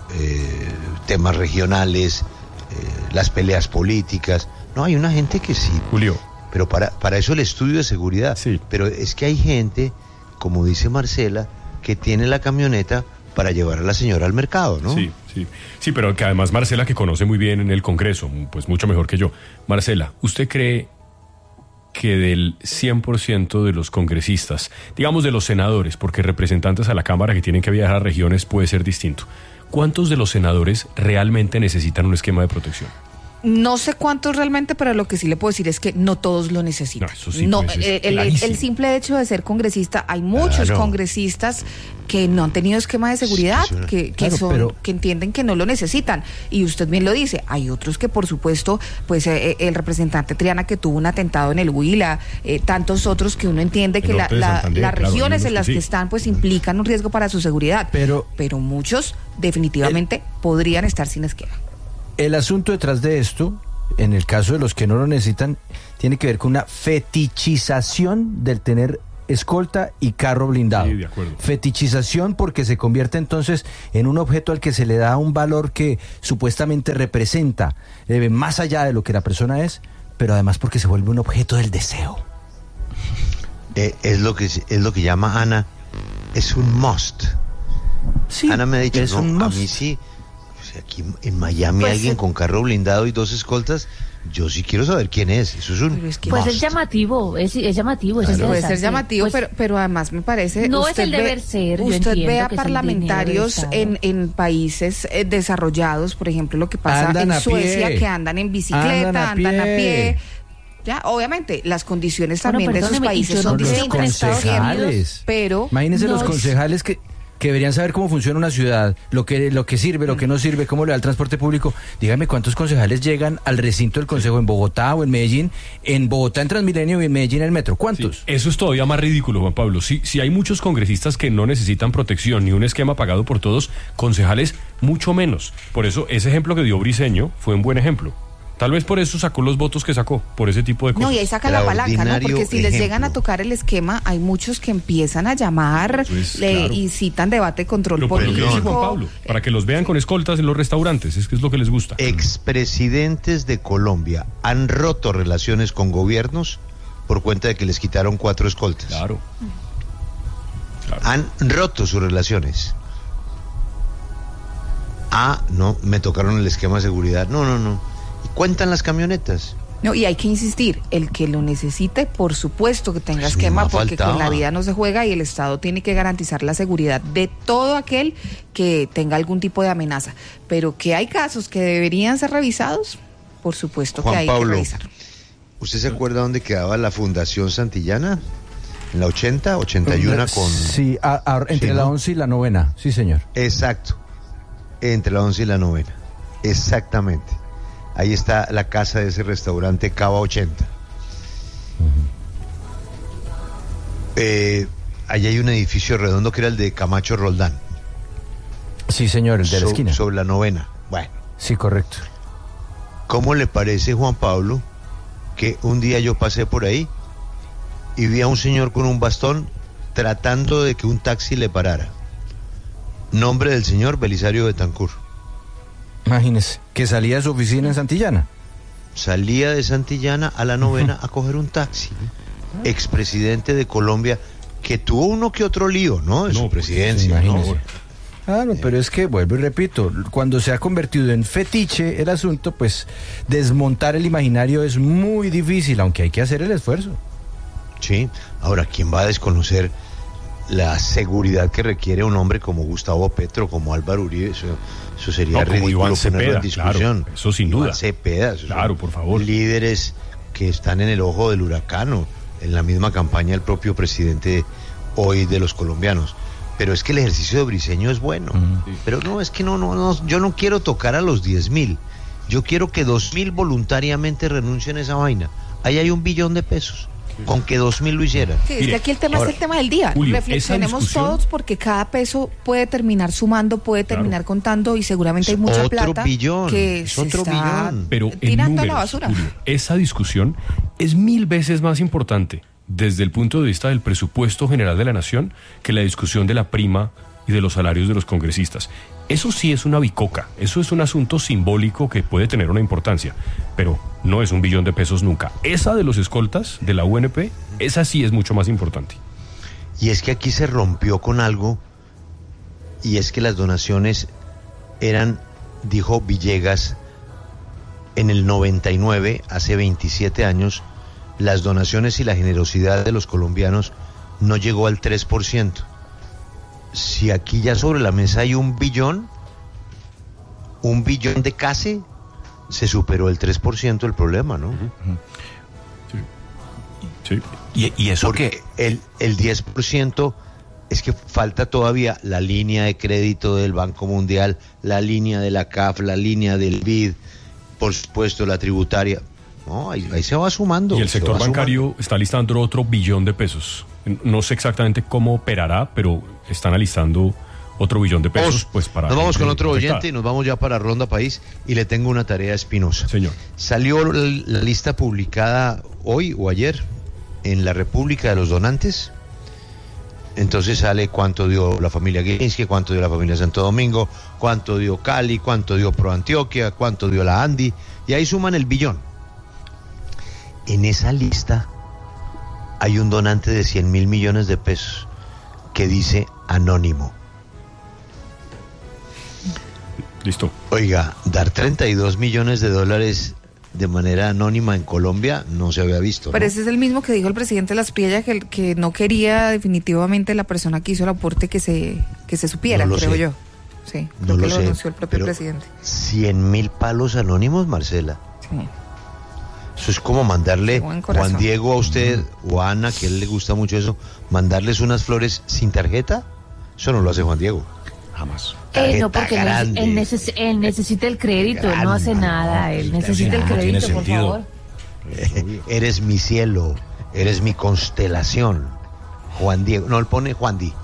[SPEAKER 1] temas regionales, las peleas políticas. No, hay una gente que sí.
[SPEAKER 3] Julio.
[SPEAKER 1] Pero para eso el estudio de seguridad.
[SPEAKER 3] Sí.
[SPEAKER 1] Pero es que hay gente, como dice Marcela, que tiene la camioneta para llevar a la señora al mercado, ¿no?
[SPEAKER 3] Sí, sí. Sí, pero que además Marcela, que conoce muy bien en el Congreso, pues mucho mejor que yo. Marcela, ¿usted cree que del 100% de los congresistas, digamos de los senadores, porque representantes a la Cámara que tienen que viajar a regiones puede ser distinto, ¿cuántos de los senadores realmente necesitan un esquema de protección?
[SPEAKER 2] No sé cuántos realmente, pero lo que sí le puedo decir es que no todos lo necesitan.
[SPEAKER 3] No, eso sí,
[SPEAKER 2] no,
[SPEAKER 3] pues
[SPEAKER 2] el simple hecho de ser congresista, hay muchos congresistas que no han tenido esquema de seguridad, que entienden que no lo necesitan. Y usted bien lo dice, hay otros que por supuesto, pues el representante Triana que tuvo un atentado en el Huila, tantos otros que uno entiende que las regiones en las que están pues implican un riesgo para su seguridad. Pero muchos definitivamente podrían estar sin esquema.
[SPEAKER 4] El asunto detrás de esto, en el caso de los que no lo necesitan, tiene que ver con una fetichización del tener escolta y carro blindado.
[SPEAKER 3] Sí, de acuerdo.
[SPEAKER 4] Fetichización porque se convierte entonces en un objeto al que se le da un valor que supuestamente representa, más allá de lo que la persona es, pero además porque se vuelve un objeto del deseo.
[SPEAKER 1] Es lo que llama Ana, es un must.
[SPEAKER 4] Sí,
[SPEAKER 1] Ana me ha dicho,
[SPEAKER 4] a
[SPEAKER 1] mí sí. Aquí en Miami pues alguien con carro blindado y 2 escoltas, yo sí quiero saber quién es. Eso es un
[SPEAKER 5] pues es llamativo, es llamativo.
[SPEAKER 2] Claro. Puede ser llamativo, pues, pero además me parece...
[SPEAKER 5] No es el deber ser.
[SPEAKER 2] Usted ve a parlamentarios en países desarrollados, por ejemplo, lo que pasa en Suecia, que andan en bicicleta, andan a pie. Ya, obviamente, las condiciones también de esos países son distintas en Estados Unidos, pero...
[SPEAKER 4] Imagínense los concejales que deberían saber cómo funciona una ciudad, lo que sirve, lo que no sirve, cómo le da el transporte público. Dígame cuántos concejales llegan al recinto del Consejo en Bogotá o en Medellín, en Bogotá en Transmilenio y en Medellín en el metro. ¿Cuántos?
[SPEAKER 3] Sí, eso es todavía más ridículo, Juan Pablo. Si hay muchos congresistas que no necesitan protección ni un esquema pagado por todos, concejales mucho menos. Por eso ese ejemplo que dio Briceño fue un buen ejemplo. Tal vez por eso sacó los votos que sacó, por ese tipo de cosas.
[SPEAKER 2] No, y ahí saca la palanca, ¿no? Porque si les llegan a tocar el esquema, hay muchos que empiezan a llamar, claro, y citan debate, control político.
[SPEAKER 3] Pero dice Juan Pablo, para que los vean con escoltas en los restaurantes, es que es lo que les gusta.
[SPEAKER 1] Expresidentes de Colombia han roto relaciones con gobiernos por cuenta de que les quitaron 4 escoltas.
[SPEAKER 3] Claro.
[SPEAKER 1] Han roto sus relaciones. No, me tocaron el esquema de seguridad. No. Cuentan las camionetas.
[SPEAKER 2] No, y hay que insistir, el que lo necesite, por supuesto que tenga esquema, porque con la vida no se juega y el Estado tiene que garantizar la seguridad de todo aquel que tenga algún tipo de amenaza. Pero que hay casos que deberían ser revisados, por supuesto
[SPEAKER 1] Juan
[SPEAKER 2] que hay
[SPEAKER 1] Pablo,
[SPEAKER 2] que revisar.
[SPEAKER 1] ¿Usted se acuerda dónde quedaba la Fundación Santillana? ¿En la 80, 81 con...?
[SPEAKER 4] Sí, entre
[SPEAKER 1] ¿sí,
[SPEAKER 4] la
[SPEAKER 1] no?
[SPEAKER 4] 11 y la 9, sí señor.
[SPEAKER 1] Exacto, entre la 11 y la 9, exactamente. Ahí está la casa de ese restaurante Cava 80. Allí hay un edificio redondo que era el de Camacho Roldán.
[SPEAKER 4] Sí señor, el de la esquina.
[SPEAKER 1] Sobre la 9. Bueno.
[SPEAKER 4] Sí, correcto.
[SPEAKER 1] ¿Cómo le parece, Juan Pablo, que un día yo pasé por ahí y vi a un señor con un bastón tratando de que un taxi le parara? Nombre del señor Belisario Betancur.
[SPEAKER 4] Imagínese, que salía de su oficina en Santillana.
[SPEAKER 1] Salía de Santillana a la 9 a coger un taxi. Expresidente de Colombia, que tuvo uno que otro lío, ¿no? De su presidencia.
[SPEAKER 4] Imagínese.
[SPEAKER 1] ¿no?
[SPEAKER 4] Claro, pero es que, vuelvo y repito, cuando se ha convertido en fetiche el asunto, pues desmontar el imaginario es muy difícil, aunque hay que hacer el esfuerzo.
[SPEAKER 1] Sí, ahora, ¿quién va a desconocer la seguridad que requiere un hombre como Gustavo Petro, como Álvaro Uribe? Eso sería
[SPEAKER 3] como
[SPEAKER 1] ridículo
[SPEAKER 3] Iván
[SPEAKER 1] ponerlo
[SPEAKER 3] Cepeda,
[SPEAKER 1] en discusión.
[SPEAKER 3] claro, eso sin duda.
[SPEAKER 1] Iván Cepeda,
[SPEAKER 3] Claro, por favor.
[SPEAKER 1] Líderes que están en el ojo del huracán, o en la misma campaña el propio presidente hoy de los colombianos. Pero es que el ejercicio de Briceño es bueno. Pero no, es que no, yo no quiero tocar a los 10.000. Yo quiero que 2.000 voluntariamente renuncien a esa vaina. Ahí hay $1 billón. Con que 2.000 lo hicieran.
[SPEAKER 2] Sí, es que aquí el tema
[SPEAKER 1] ahora,
[SPEAKER 2] es el tema del día.
[SPEAKER 3] Julio,
[SPEAKER 2] reflexionemos todos, porque cada peso puede terminar sumando, puede terminar contando, y seguramente hay mucha
[SPEAKER 1] otro
[SPEAKER 2] plata
[SPEAKER 1] billón,
[SPEAKER 2] que
[SPEAKER 1] es
[SPEAKER 2] se
[SPEAKER 1] otro
[SPEAKER 2] está
[SPEAKER 1] billón.
[SPEAKER 3] Pero en
[SPEAKER 2] tirando a la
[SPEAKER 3] números,
[SPEAKER 2] basura.
[SPEAKER 3] Julio, esa discusión es 1000 veces más importante desde el punto de vista del presupuesto general de la nación que la discusión de la prima y de los salarios de los congresistas. Eso sí es una bicoca, eso es un asunto simbólico que puede tener una importancia, pero no es $1 billón nunca. Esa de los escoltas de la UNP, esa sí es mucho más importante.
[SPEAKER 1] Y es que aquí se rompió con algo, y es que las donaciones eran, dijo Villegas, en el 99, hace 27 años, las donaciones y la generosidad de los colombianos no llegó al 3%. Si aquí ya sobre la mesa hay $1 billón de casi, se superó el 3% el problema, ¿no?
[SPEAKER 3] Sí.
[SPEAKER 6] ¿Y eso
[SPEAKER 1] Porque
[SPEAKER 6] qué?
[SPEAKER 1] el 10% es que falta todavía la línea de crédito del Banco Mundial, la línea de la CAF, la línea del BID, por supuesto la tributaria. No, ahí se va sumando.
[SPEAKER 3] Y el sector bancario está listando otro $1 billón. No sé exactamente cómo operará, pero están alistando otro $1 billón, pues para...
[SPEAKER 1] Nos vamos con otro
[SPEAKER 3] afectada.
[SPEAKER 1] oyente y nos vamos ya para Ronda País, y le tengo una tarea espinosa.
[SPEAKER 3] Señor.
[SPEAKER 1] Salió la lista publicada hoy o ayer en la República de los Donantes. Entonces sale cuánto dio la familia Gilinski, cuánto dio la familia Santo Domingo, cuánto dio Cali, cuánto dio Pro Antioquia, cuánto dio la Andi, y ahí suman el $1 billón. En esa lista hay un donante de $100.000 millones que dice anónimo.
[SPEAKER 3] Listo.
[SPEAKER 1] Oiga, dar $32 millones de manera anónima en Colombia no se había visto, ¿no?
[SPEAKER 2] Pero ese es el mismo que dijo el presidente Lasprilla, que no quería definitivamente la persona que hizo el aporte que se supiera,
[SPEAKER 1] No lo
[SPEAKER 2] creo
[SPEAKER 1] sé.
[SPEAKER 2] yo. Sí,
[SPEAKER 1] No
[SPEAKER 2] creo que
[SPEAKER 1] lo
[SPEAKER 2] lo
[SPEAKER 1] sé,
[SPEAKER 2] anunció el propio
[SPEAKER 1] pero
[SPEAKER 2] presidente.
[SPEAKER 1] 100.000 palos anónimos, Marcela.
[SPEAKER 2] Sí.
[SPEAKER 1] Eso es como mandarle,
[SPEAKER 2] Qué buen corazón.
[SPEAKER 1] Juan Diego, a usted o a Ana, que a él le gusta mucho eso, mandarles unas flores sin tarjeta. Eso no lo hace Juan Diego.
[SPEAKER 6] Jamás.
[SPEAKER 5] No, porque
[SPEAKER 1] grande.
[SPEAKER 5] él necesita el crédito, él no hace nada, él necesita el
[SPEAKER 6] no tiene
[SPEAKER 5] crédito, por
[SPEAKER 6] sentido.
[SPEAKER 5] favor.
[SPEAKER 1] Eres mi cielo, eres mi constelación. Juan Diego, no, él pone Juan Di.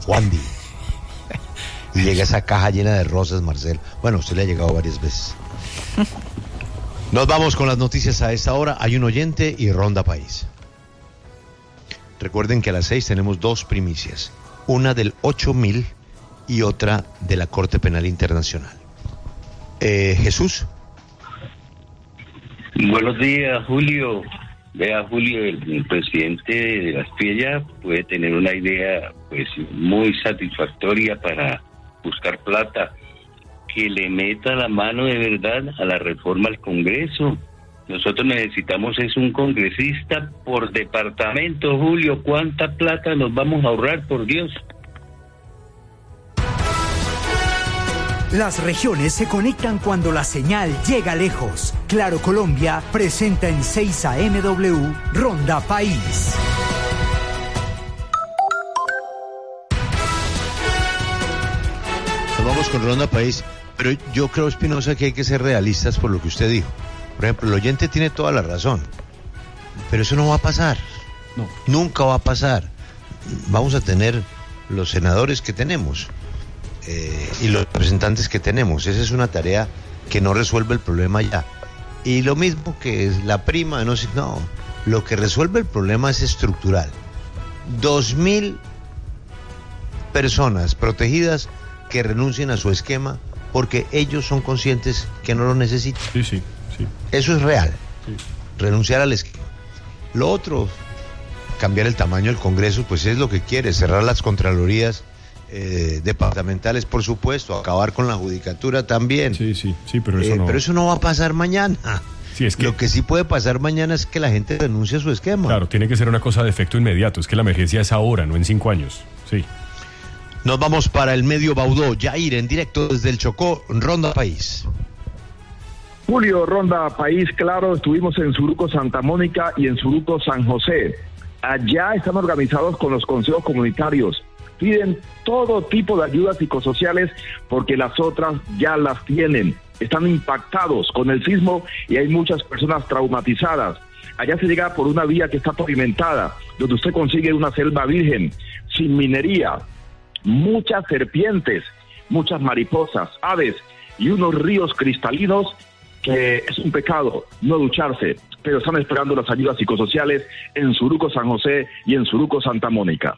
[SPEAKER 1] Y llega esa caja llena de rosas, Marcel. Bueno, usted le ha llegado varias veces. Nos vamos con las noticias a esta hora. Hay un oyente y Ronda País. Recuerden que a las 6 tenemos 2 primicias. Una del 8.000 y otra de la Corte Penal Internacional. Jesús.
[SPEAKER 8] Buenos días, Julio. Vea, Julio, el presidente de Lasprilla puede tener una idea pues muy satisfactoria para buscar plata, que le meta la mano de verdad a la reforma al Congreso, Nosotros necesitamos es un congresista por departamento, Julio. ¿Cuánta plata nos vamos a ahorrar, por Dios?
[SPEAKER 9] Las regiones se conectan cuando la señal llega lejos. Claro Colombia presenta en 6 AMW Ronda País.
[SPEAKER 1] Nos vamos con Ronda País, pero yo creo, Espinosa, que hay que ser realistas por lo que usted dijo. Por ejemplo, el oyente tiene toda la razón, pero eso no va a pasar. No. Nunca va a pasar. Vamos a tener los senadores que tenemos. Y los representantes que tenemos. Esa es una tarea que no resuelve el problema ya. Y lo mismo que es la prima, no, lo que resuelve el problema es estructural. 2.000 personas protegidas que renuncien a su esquema porque ellos son conscientes que no lo necesitan.
[SPEAKER 3] Sí.
[SPEAKER 1] Eso es real.
[SPEAKER 3] Sí.
[SPEAKER 1] Renunciar al esquema. Lo otro, cambiar el tamaño del Congreso, pues es lo que quiere, cerrar las contralorías departamentales, por supuesto, acabar con la judicatura también.
[SPEAKER 3] Sí, pero eso no.
[SPEAKER 1] Pero eso no va a pasar mañana.
[SPEAKER 3] Sí, es que...
[SPEAKER 1] Lo que sí puede pasar mañana es que la gente renuncie a su esquema.
[SPEAKER 3] Claro, tiene que ser una cosa de efecto inmediato. Es que la emergencia es ahora, no en 5 años. Sí.
[SPEAKER 1] Nos vamos para el medio Baudó. Yair, en directo desde el Chocó, Ronda País.
[SPEAKER 7] Julio, Ronda País, claro, estuvimos en Suruco Santa Mónica y en Suruco San José. Allá están organizados con los consejos comunitarios. Piden todo tipo de ayudas psicosociales porque las otras ya las tienen. Están impactados con el sismo y hay muchas personas traumatizadas. Allá se llega por una vía que está pavimentada, donde usted consigue una selva virgen, sin minería, muchas serpientes, muchas mariposas, aves y unos ríos cristalinos que es un pecado no ducharse, pero están esperando las ayudas psicosociales en Suruco San José y en Suruco Santa Mónica.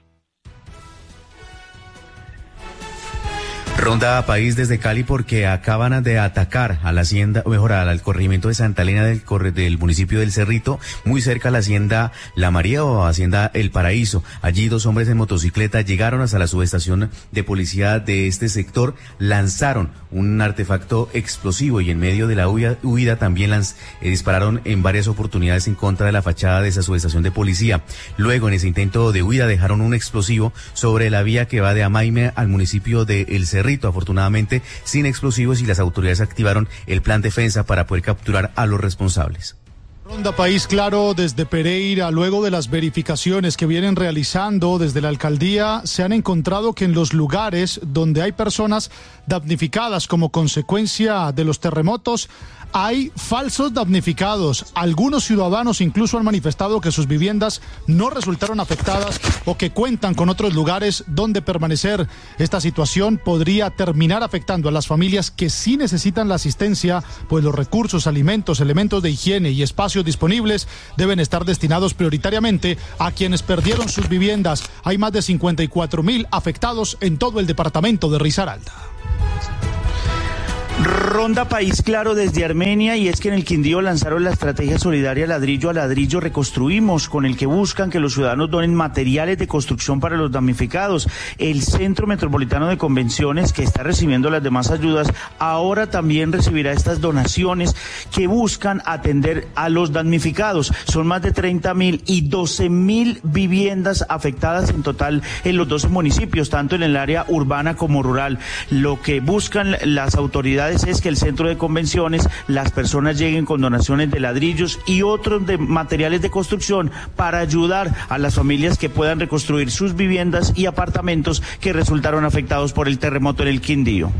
[SPEAKER 10] Ronda País desde Cali porque acaban de atacar a la hacienda, mejor al corregimiento de Santa Elena del municipio del Cerrito, muy cerca a la hacienda La María o hacienda El Paraíso. Allí 2 hombres en motocicleta llegaron hasta la subestación de policía de este sector, lanzaron un artefacto explosivo y en medio de la huida también dispararon en varias oportunidades en contra de la fachada de esa subestación de policía. Luego, en ese intento de huida, dejaron un explosivo sobre la vía que va de Amaime al municipio de El Cerrito. Afortunadamente sin explosivos, y las autoridades activaron el plan defensa para poder capturar a los responsables.
[SPEAKER 11] Ronda País, claro, desde Pereira, luego de las verificaciones que vienen realizando desde la alcaldía, se han encontrado que en los lugares donde hay personas damnificadas como consecuencia de los terremotos, hay falsos damnificados. Algunos ciudadanos incluso han manifestado que sus viviendas no resultaron afectadas o que cuentan con otros lugares donde permanecer. Esta situación podría terminar afectando a las familias que sí necesitan la asistencia, pues los recursos, alimentos, elementos de higiene y espacios disponibles deben estar destinados prioritariamente a quienes perdieron sus viviendas. Hay más de 54.000 afectados en todo el departamento de Risaralda.
[SPEAKER 12] Ronda País, claro, desde Armenia, y es que en el Quindío lanzaron la estrategia solidaria ladrillo a ladrillo reconstruimos, con el que buscan que los ciudadanos donen materiales de construcción para los damnificados. El Centro Metropolitano de Convenciones, que está recibiendo las demás ayudas, ahora también recibirá estas donaciones que buscan atender a los damnificados. Son más de 30.000 y 12.000 viviendas afectadas en total en los 12 municipios, tanto en el área urbana como rural. Lo que buscan las autoridades es que el centro de convenciones, las personas lleguen con donaciones de ladrillos y otros de materiales de construcción para ayudar a las familias que puedan reconstruir sus viviendas y apartamentos que resultaron afectados por el terremoto en el Quindío.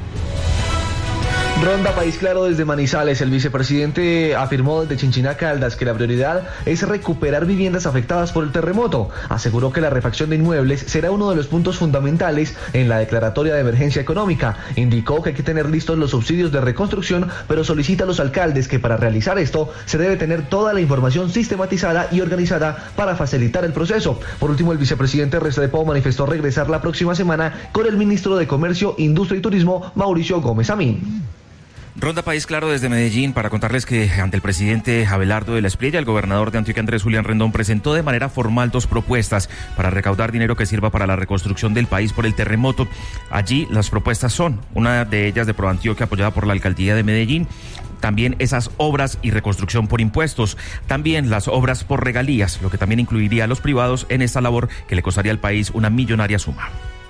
[SPEAKER 13] Ronda País, claro, desde Manizales. El vicepresidente afirmó desde Chinchiná Caldas que la prioridad es recuperar viviendas afectadas por el terremoto. Aseguró que la refacción de inmuebles será uno de los puntos fundamentales en la declaratoria de emergencia económica. Indicó que hay que tener listos los subsidios de reconstrucción, pero solicita a los alcaldes que para realizar esto se debe tener toda la información sistematizada y organizada para facilitar el proceso. Por último, el vicepresidente Restrepo manifestó regresar la próxima semana con el ministro de Comercio, Industria y Turismo, Mauricio Gómez Amín.
[SPEAKER 14] Ronda País, claro, desde Medellín, para contarles que ante el presidente Abelardo de la Espriella, el gobernador de Antioquia, Andrés Julián Rendón, presentó de manera formal 2 propuestas para recaudar dinero que sirva para la reconstrucción del país por el terremoto. Allí las propuestas son, una de ellas de ProAntioquia, apoyada por la alcaldía de Medellín, también esas obras y reconstrucción por impuestos, también las obras por regalías, lo que también incluiría a los privados en esta labor que le costaría al país una millonaria suma.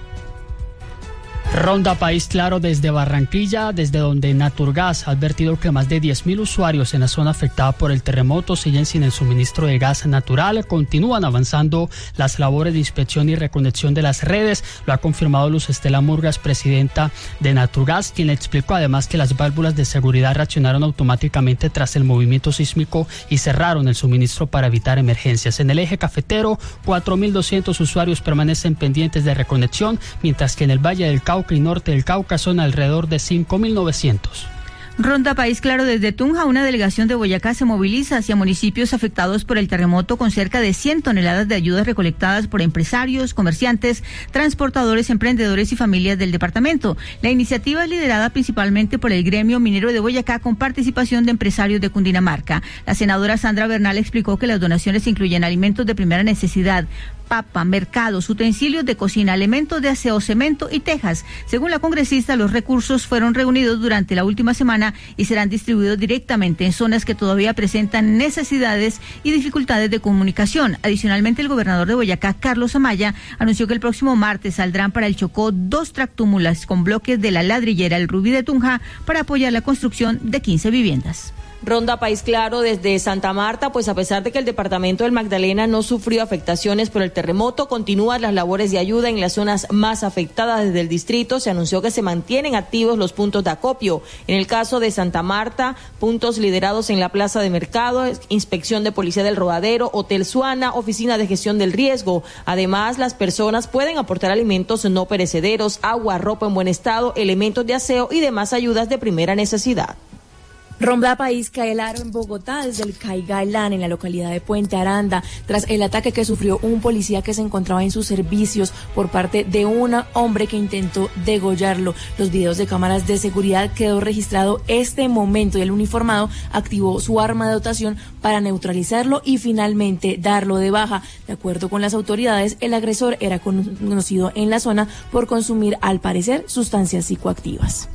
[SPEAKER 15] Ronda País Claro desde Barranquilla, desde donde Naturgas ha advertido que más de 10.000 usuarios en la zona afectada por el terremoto siguen sin el suministro de gas natural. Continúan avanzando las labores de inspección y reconexión de las redes. Lo ha confirmado Luz Estela Murgas, presidenta de Naturgas, quien explicó además que las válvulas de seguridad reaccionaron automáticamente tras el movimiento sísmico y cerraron el suministro para evitar emergencias. En el eje cafetero, 4.200 usuarios permanecen pendientes de reconexión, mientras que en el Valle del Cauca y norte del Cauca son alrededor de 5.900.
[SPEAKER 16] Ronda País Claro desde Tunja, una delegación de Boyacá se moviliza hacia municipios afectados por el terremoto con cerca de 100 toneladas de ayudas recolectadas por empresarios, comerciantes, transportadores, emprendedores y familias del departamento. La iniciativa es liderada principalmente por el gremio minero de Boyacá con participación de empresarios de Cundinamarca. La senadora Sandra Bernal explicó que las donaciones incluyen alimentos de primera necesidad, papa, mercados, utensilios de cocina, elementos de aseo, cemento y tejas. Según la congresista, los recursos fueron reunidos durante la última semana y serán distribuidos directamente en zonas que todavía presentan necesidades y dificultades de comunicación. Adicionalmente, el gobernador de Boyacá, Carlos Amaya, anunció que el próximo martes saldrán para el Chocó 2 tractómulas con bloques de la ladrillera El Rubí de Tunja para apoyar la construcción de 15 viviendas.
[SPEAKER 17] Ronda País Claro desde Santa Marta, pues a pesar de que el departamento del Magdalena no sufrió afectaciones por el terremoto, continúan las labores de ayuda en las zonas más afectadas desde el distrito. Se anunció que se mantienen activos los puntos de acopio. En el caso de Santa Marta, puntos liderados en la Plaza de Mercado, Inspección de Policía del Rodadero, Hotel Suana, Oficina de Gestión del Riesgo. Además, las personas pueden aportar alimentos no perecederos, agua, ropa en buen estado, elementos de aseo y demás ayudas de primera necesidad.
[SPEAKER 18] Ronda País cae el aro en Bogotá desde el Caigalán, en la localidad de Puente Aranda, tras el ataque que sufrió un policía que se encontraba en sus servicios por parte de un hombre que intentó degollarlo. Los videos de cámaras de seguridad quedó registrado este momento y el uniformado activó su arma de dotación para neutralizarlo y finalmente darlo de baja. De acuerdo con las autoridades, el agresor era conocido en la zona por consumir, al parecer, sustancias psicoactivas.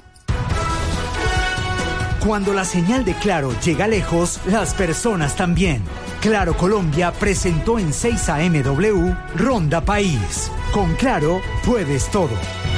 [SPEAKER 9] Cuando la señal de Claro llega lejos, las personas también. Claro Colombia presentó en 6 AMW Ronda País. Con Claro puedes todo.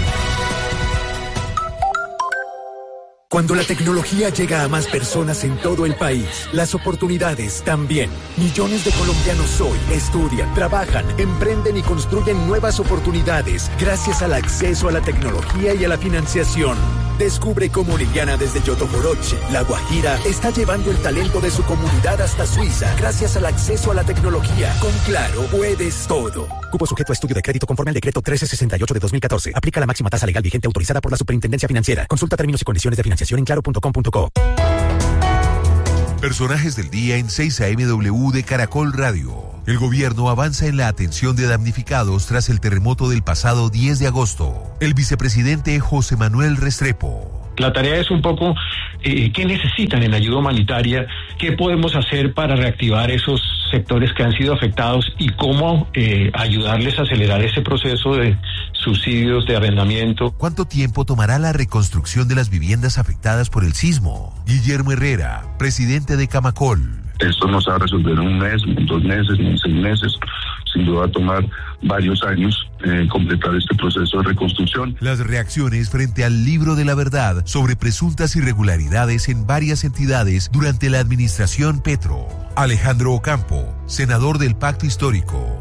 [SPEAKER 19] Cuando la tecnología llega a más personas en todo el país, las oportunidades también. Millones de colombianos hoy estudian, trabajan, emprenden y construyen nuevas oportunidades gracias al acceso a la tecnología y a la financiación. Descubre cómo Liliana desde Yotoboroche, La Guajira, está llevando el talento de su comunidad hasta Suiza gracias al acceso a la tecnología. Con Claro puedes todo. Cupo sujeto a estudio de crédito conforme al decreto 1368 de 2014. Aplica la máxima tasa legal vigente autorizada por la Superintendencia Financiera. Consulta términos y condiciones de financiación en claro.com.co.
[SPEAKER 20] Personajes del día en 6 AMW de Caracol Radio. El gobierno avanza en la atención de damnificados tras el terremoto del pasado 10 de agosto. El vicepresidente José Manuel Restrepo.
[SPEAKER 21] La tarea es un poco qué necesitan en ayuda humanitaria, qué podemos hacer para reactivar esos sectores que han sido afectados y cómo ayudarles a acelerar ese proceso de subsidios de arrendamiento.
[SPEAKER 20] ¿Cuánto tiempo tomará la reconstrucción de las viviendas afectadas por el sismo? Guillermo Herrera, presidente de Camacol.
[SPEAKER 22] Esto no se va a resolver en un mes, en 2 meses, ni en 6 meses. Sin duda va a tomar varios años completar este proceso de reconstrucción.
[SPEAKER 20] Las reacciones frente al libro de la verdad sobre presuntas irregularidades en varias entidades durante la administración Petro. Alejandro Ocampo, senador del Pacto Histórico.